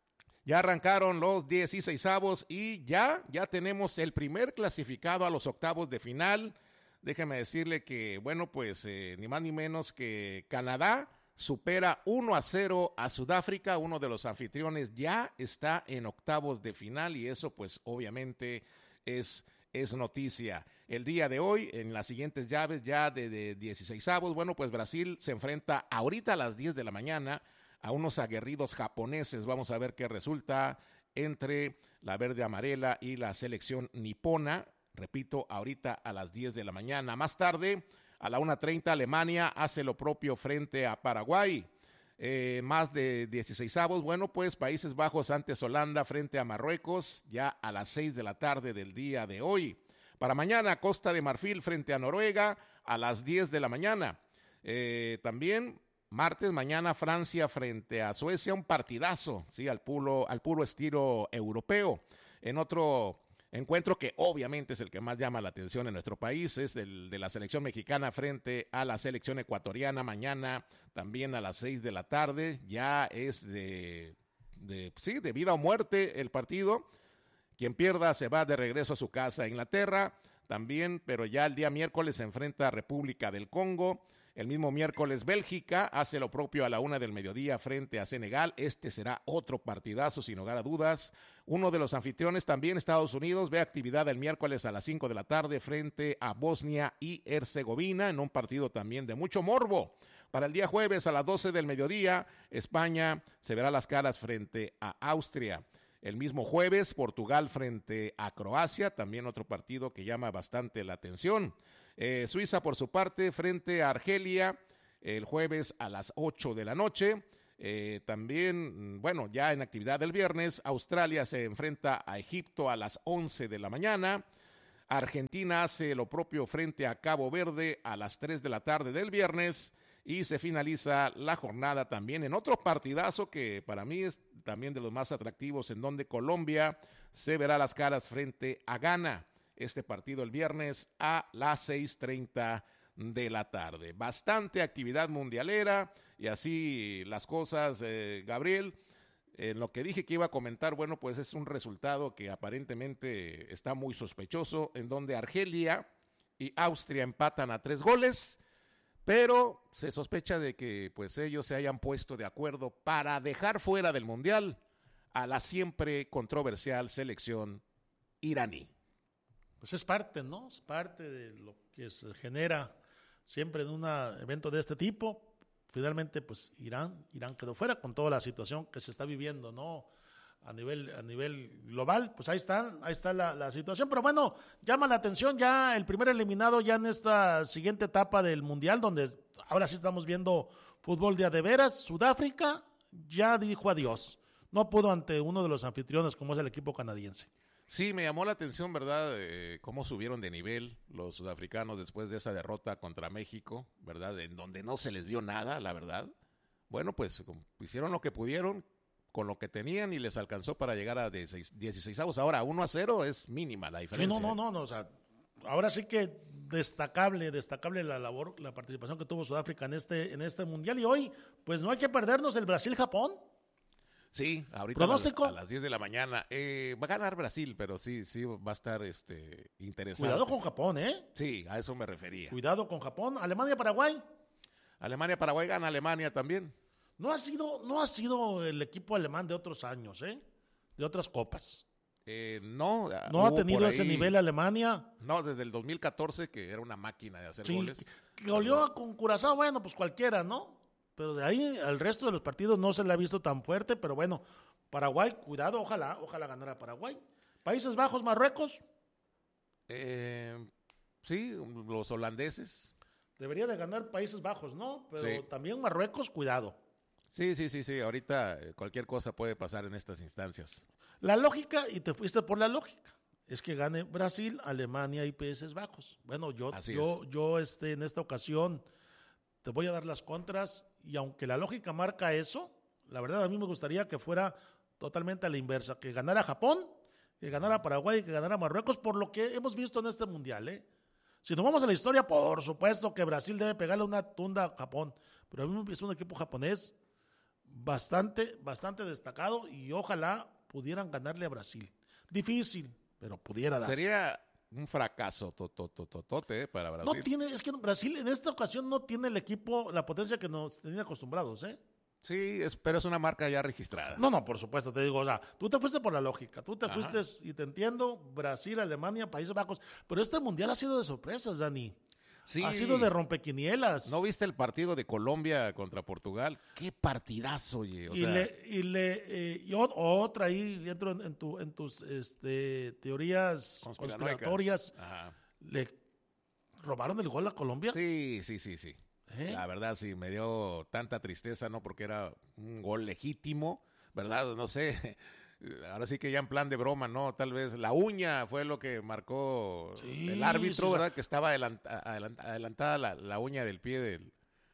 [SPEAKER 1] ya arrancaron los dieciseisavos y ya, ya tenemos el primer clasificado a los octavos de final. Déjeme decirle que, bueno, pues eh, ni más ni menos que Canadá supera uno a cero a Sudáfrica, uno de los anfitriones ya está en octavos de final y eso pues obviamente es, es noticia. El día de hoy, en las siguientes llaves ya de, de dieciseisavos, bueno, pues Brasil se enfrenta ahorita a las diez de la mañana a unos aguerridos japoneses. Vamos a ver qué resulta entre la verde amarela y la selección nipona. Repito, ahorita a las diez de la mañana. Más tarde, a la una treinta, Alemania hace lo propio frente a Paraguay. Eh, más de dieciseisavos, bueno, pues Países Bajos antes Holanda frente a Marruecos, ya a las seis de la tarde del día de hoy. Para mañana, Costa de Marfil frente a Noruega a las diez de la mañana. Eh, también martes, mañana Francia frente a Suecia, un partidazo, sí, al puro, al puro estilo europeo. En otro encuentro que obviamente es el que más llama la atención en nuestro país, es el de la selección mexicana frente a la selección ecuatoriana, mañana también a las seis de la tarde, ya es de, de, sí, de vida o muerte el partido. Quien pierda se va de regreso a su casa a Inglaterra, también, pero ya el día miércoles se enfrenta a República del Congo. El mismo miércoles Bélgica hace lo propio a la una del mediodía frente a Senegal. Este será otro partidazo sin lugar a dudas. Uno de los anfitriones también, Estados Unidos, ve actividad el miércoles a las cinco de la tarde frente a Bosnia y Herzegovina en un partido también de mucho morbo. Para el día jueves a las doce del mediodía, España se verá las caras frente a Austria. El mismo jueves, Portugal frente a Croacia, también otro partido que llama bastante la atención. Eh, Suiza, por su parte, frente a Argelia, el jueves a las ocho de la noche. Eh, también, bueno, ya en actividad del viernes, Australia se enfrenta a Egipto a las once de la mañana. Argentina hace lo propio frente a Cabo Verde a las tres de la tarde del viernes. Y se finaliza la jornada también en otro partidazo que para mí es también de los más atractivos, en donde Colombia se verá las caras frente a Ghana. Este partido el viernes a las seis treinta de la tarde. Bastante actividad mundialera y así las cosas, eh, Gabriel. En lo que dije que iba a comentar, bueno, pues es un resultado que aparentemente está muy sospechoso, en donde Argelia y Austria empatan a tres goles. Pero se sospecha de que pues ellos se hayan puesto de acuerdo para dejar fuera del Mundial a la siempre controversial selección iraní.
[SPEAKER 3] Pues es parte, ¿no? Es parte de lo que se genera siempre en un evento de este tipo. Finalmente, pues Irán, Irán quedó fuera con toda la situación que se está viviendo, ¿no? A nivel, a nivel global, pues ahí están, ahí está la, la situación, pero bueno, llama la atención ya el primer eliminado ya en esta siguiente etapa del Mundial, donde ahora sí estamos viendo fútbol de a de veras. Sudáfrica ya dijo adiós, no pudo ante uno de los anfitriones como es el equipo canadiense.
[SPEAKER 1] Sí, me llamó la atención, ¿verdad? Eh, cómo subieron de nivel los sudafricanos después de esa derrota contra México, ¿verdad? En donde no se les vio nada, la verdad. Bueno, pues hicieron lo que pudieron con lo que tenían y les alcanzó para llegar a dieciseisavos. Ahora, uno a cero es mínima la diferencia.
[SPEAKER 3] Sí, no, no, no, no, o sea, ahora sí que destacable, destacable la labor, la participación que tuvo Sudáfrica en este, en este Mundial. Y hoy, pues no hay que perdernos el Brasil-Japón.
[SPEAKER 1] Sí, ahorita
[SPEAKER 3] ¿Pronóstico?
[SPEAKER 1] a las diez de la mañana. Eh, va a ganar Brasil, pero sí, sí va a estar este, interesante.
[SPEAKER 3] Cuidado con Japón, ¿eh?
[SPEAKER 1] Sí, a eso me refería.
[SPEAKER 3] Cuidado con Japón. Alemania-Paraguay.
[SPEAKER 1] Alemania-Paraguay gana Alemania también.
[SPEAKER 3] No ha sido, no ha sido el equipo alemán de otros años, ¿eh? De otras copas.
[SPEAKER 1] Eh, no.
[SPEAKER 3] No ha tenido ese nivel Alemania.
[SPEAKER 1] No, desde el dos mil catorce, que era una máquina de hacer
[SPEAKER 3] sí,
[SPEAKER 1] goles.
[SPEAKER 3] Que, que goleó con Curazao, bueno, pues cualquiera, ¿no? Pero de ahí al resto de los partidos no se le ha visto tan fuerte, pero bueno, Paraguay, cuidado, ojalá, ojalá ganara Paraguay. Países Bajos, Marruecos.
[SPEAKER 1] Eh, sí, los holandeses.
[SPEAKER 3] Debería de ganar Países Bajos, ¿no? Pero
[SPEAKER 1] sí.
[SPEAKER 3] También Marruecos, cuidado.
[SPEAKER 1] Sí, sí, sí, sí. Ahorita cualquier cosa puede pasar en estas instancias.
[SPEAKER 3] La lógica, y te fuiste por la lógica, es que gane Brasil, Alemania y Países Bajos. Bueno, yo,
[SPEAKER 1] Así
[SPEAKER 3] yo,
[SPEAKER 1] es.
[SPEAKER 3] yo este, en esta ocasión te voy a dar las contras, y aunque la lógica marca eso, la verdad a mí me gustaría que fuera totalmente a la inversa, que ganara Japón, que ganara Paraguay y que ganara Marruecos, por lo que hemos visto en este Mundial, ¿eh? Si nos vamos a la historia, por supuesto que Brasil debe pegarle una tunda a Japón, pero a mí es un equipo japonés bastante, bastante destacado y ojalá pudieran ganarle a Brasil. Difícil, pero pudiera darse.
[SPEAKER 1] Sería un fracaso totototote para Brasil.
[SPEAKER 3] No tiene, es que Brasil en esta ocasión no tiene el equipo, la potencia que nos tenían acostumbrados, ¿eh?
[SPEAKER 1] Sí, es, pero es una marca ya registrada.
[SPEAKER 3] No, no, por supuesto, te digo, o sea, tú te fuiste por la lógica, tú te
[SPEAKER 1] Ajá.
[SPEAKER 3] fuiste, y te entiendo, Brasil, Alemania, Países Bajos, pero este Mundial ha sido de sorpresas, Dani.
[SPEAKER 1] Sí.
[SPEAKER 3] Ha sido de rompequinielas.
[SPEAKER 1] ¿No viste el partido de Colombia contra Portugal? ¡Qué partidazo, oye! O
[SPEAKER 3] y,
[SPEAKER 1] sea...
[SPEAKER 3] le, y, le, eh, y otra ahí, entro en, en, tu, en tus este, teorías conspiratorias.
[SPEAKER 1] Ajá.
[SPEAKER 3] ¿Le robaron el gol a Colombia?
[SPEAKER 1] Sí, sí, sí, sí.
[SPEAKER 3] ¿Eh?
[SPEAKER 1] La verdad sí, me dio tanta tristeza, ¿no? Porque era un gol legítimo, ¿verdad? No sé, ahora sí que ya en plan de broma, ¿no? Tal vez la uña fue lo que marcó
[SPEAKER 3] sí,
[SPEAKER 1] el árbitro,
[SPEAKER 3] sí,
[SPEAKER 1] ¿verdad? Que estaba adelanta, adelantada la, la uña del pie del,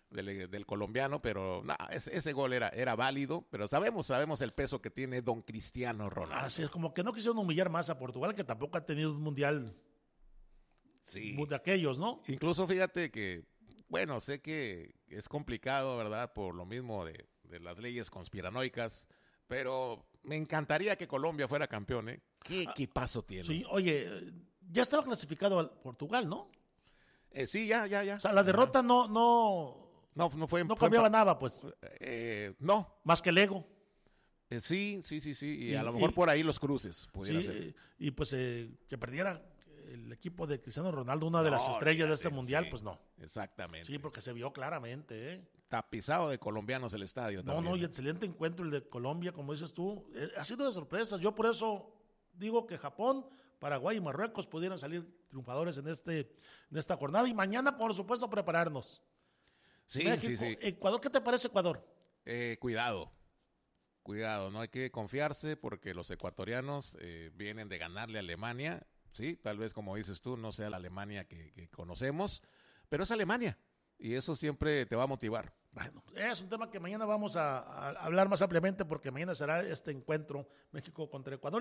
[SPEAKER 1] del, del colombiano, pero no, ese, ese gol era, era válido, pero sabemos, sabemos el peso que tiene don Cristiano Ronaldo.
[SPEAKER 3] Así es, como que no quisieron humillar más a Portugal, que tampoco ha tenido un mundial
[SPEAKER 1] sí.
[SPEAKER 3] de aquellos, ¿no?
[SPEAKER 1] Incluso fíjate que, bueno, sé que es complicado, ¿verdad? Por lo mismo de, de las leyes conspiranoicas, pero me encantaría que Colombia fuera campeón, ¿eh? ¿Qué equipazo tiene?
[SPEAKER 3] Sí, oye, ya estaba clasificado al Portugal, ¿no?
[SPEAKER 1] Eh, sí, ya, ya, ya.
[SPEAKER 3] O sea, la derrota no, no,
[SPEAKER 1] no, no fue,
[SPEAKER 3] no
[SPEAKER 1] fue,
[SPEAKER 3] cambiaba
[SPEAKER 1] fue,
[SPEAKER 3] nada, pues.
[SPEAKER 1] Eh, no.
[SPEAKER 3] Más que el ego.
[SPEAKER 1] Eh, sí, sí, sí, sí. Y, y a lo
[SPEAKER 3] y,
[SPEAKER 1] mejor por ahí los cruces pudiera
[SPEAKER 3] sí,
[SPEAKER 1] ser.
[SPEAKER 3] Y pues eh, que perdiera el equipo de Cristiano Ronaldo, una de no, las estrellas fíjate, de este mundial,
[SPEAKER 1] sí,
[SPEAKER 3] pues no.
[SPEAKER 1] Exactamente.
[SPEAKER 3] Sí, porque se vio claramente, ¿eh?
[SPEAKER 1] Tapizado de colombianos el estadio.
[SPEAKER 3] No,
[SPEAKER 1] también.
[SPEAKER 3] no, y excelente encuentro el de Colombia, como dices tú. Eh, ha sido de sorpresas. Yo por eso digo que Japón, Paraguay y Marruecos pudieran salir triunfadores en este en esta jornada. Y mañana, por supuesto, prepararnos.
[SPEAKER 1] Sí,
[SPEAKER 3] México,
[SPEAKER 1] sí, sí.
[SPEAKER 3] Ecuador, ¿qué te parece Ecuador?
[SPEAKER 1] Eh, cuidado. Cuidado, no hay que confiarse porque los ecuatorianos eh, vienen de ganarle a Alemania. Sí, tal vez como dices tú, no sea la Alemania que, que conocemos, pero es Alemania y eso siempre te va a motivar.
[SPEAKER 3] Bueno, es un tema que mañana vamos a, a hablar más ampliamente porque mañana será este encuentro México contra Ecuador.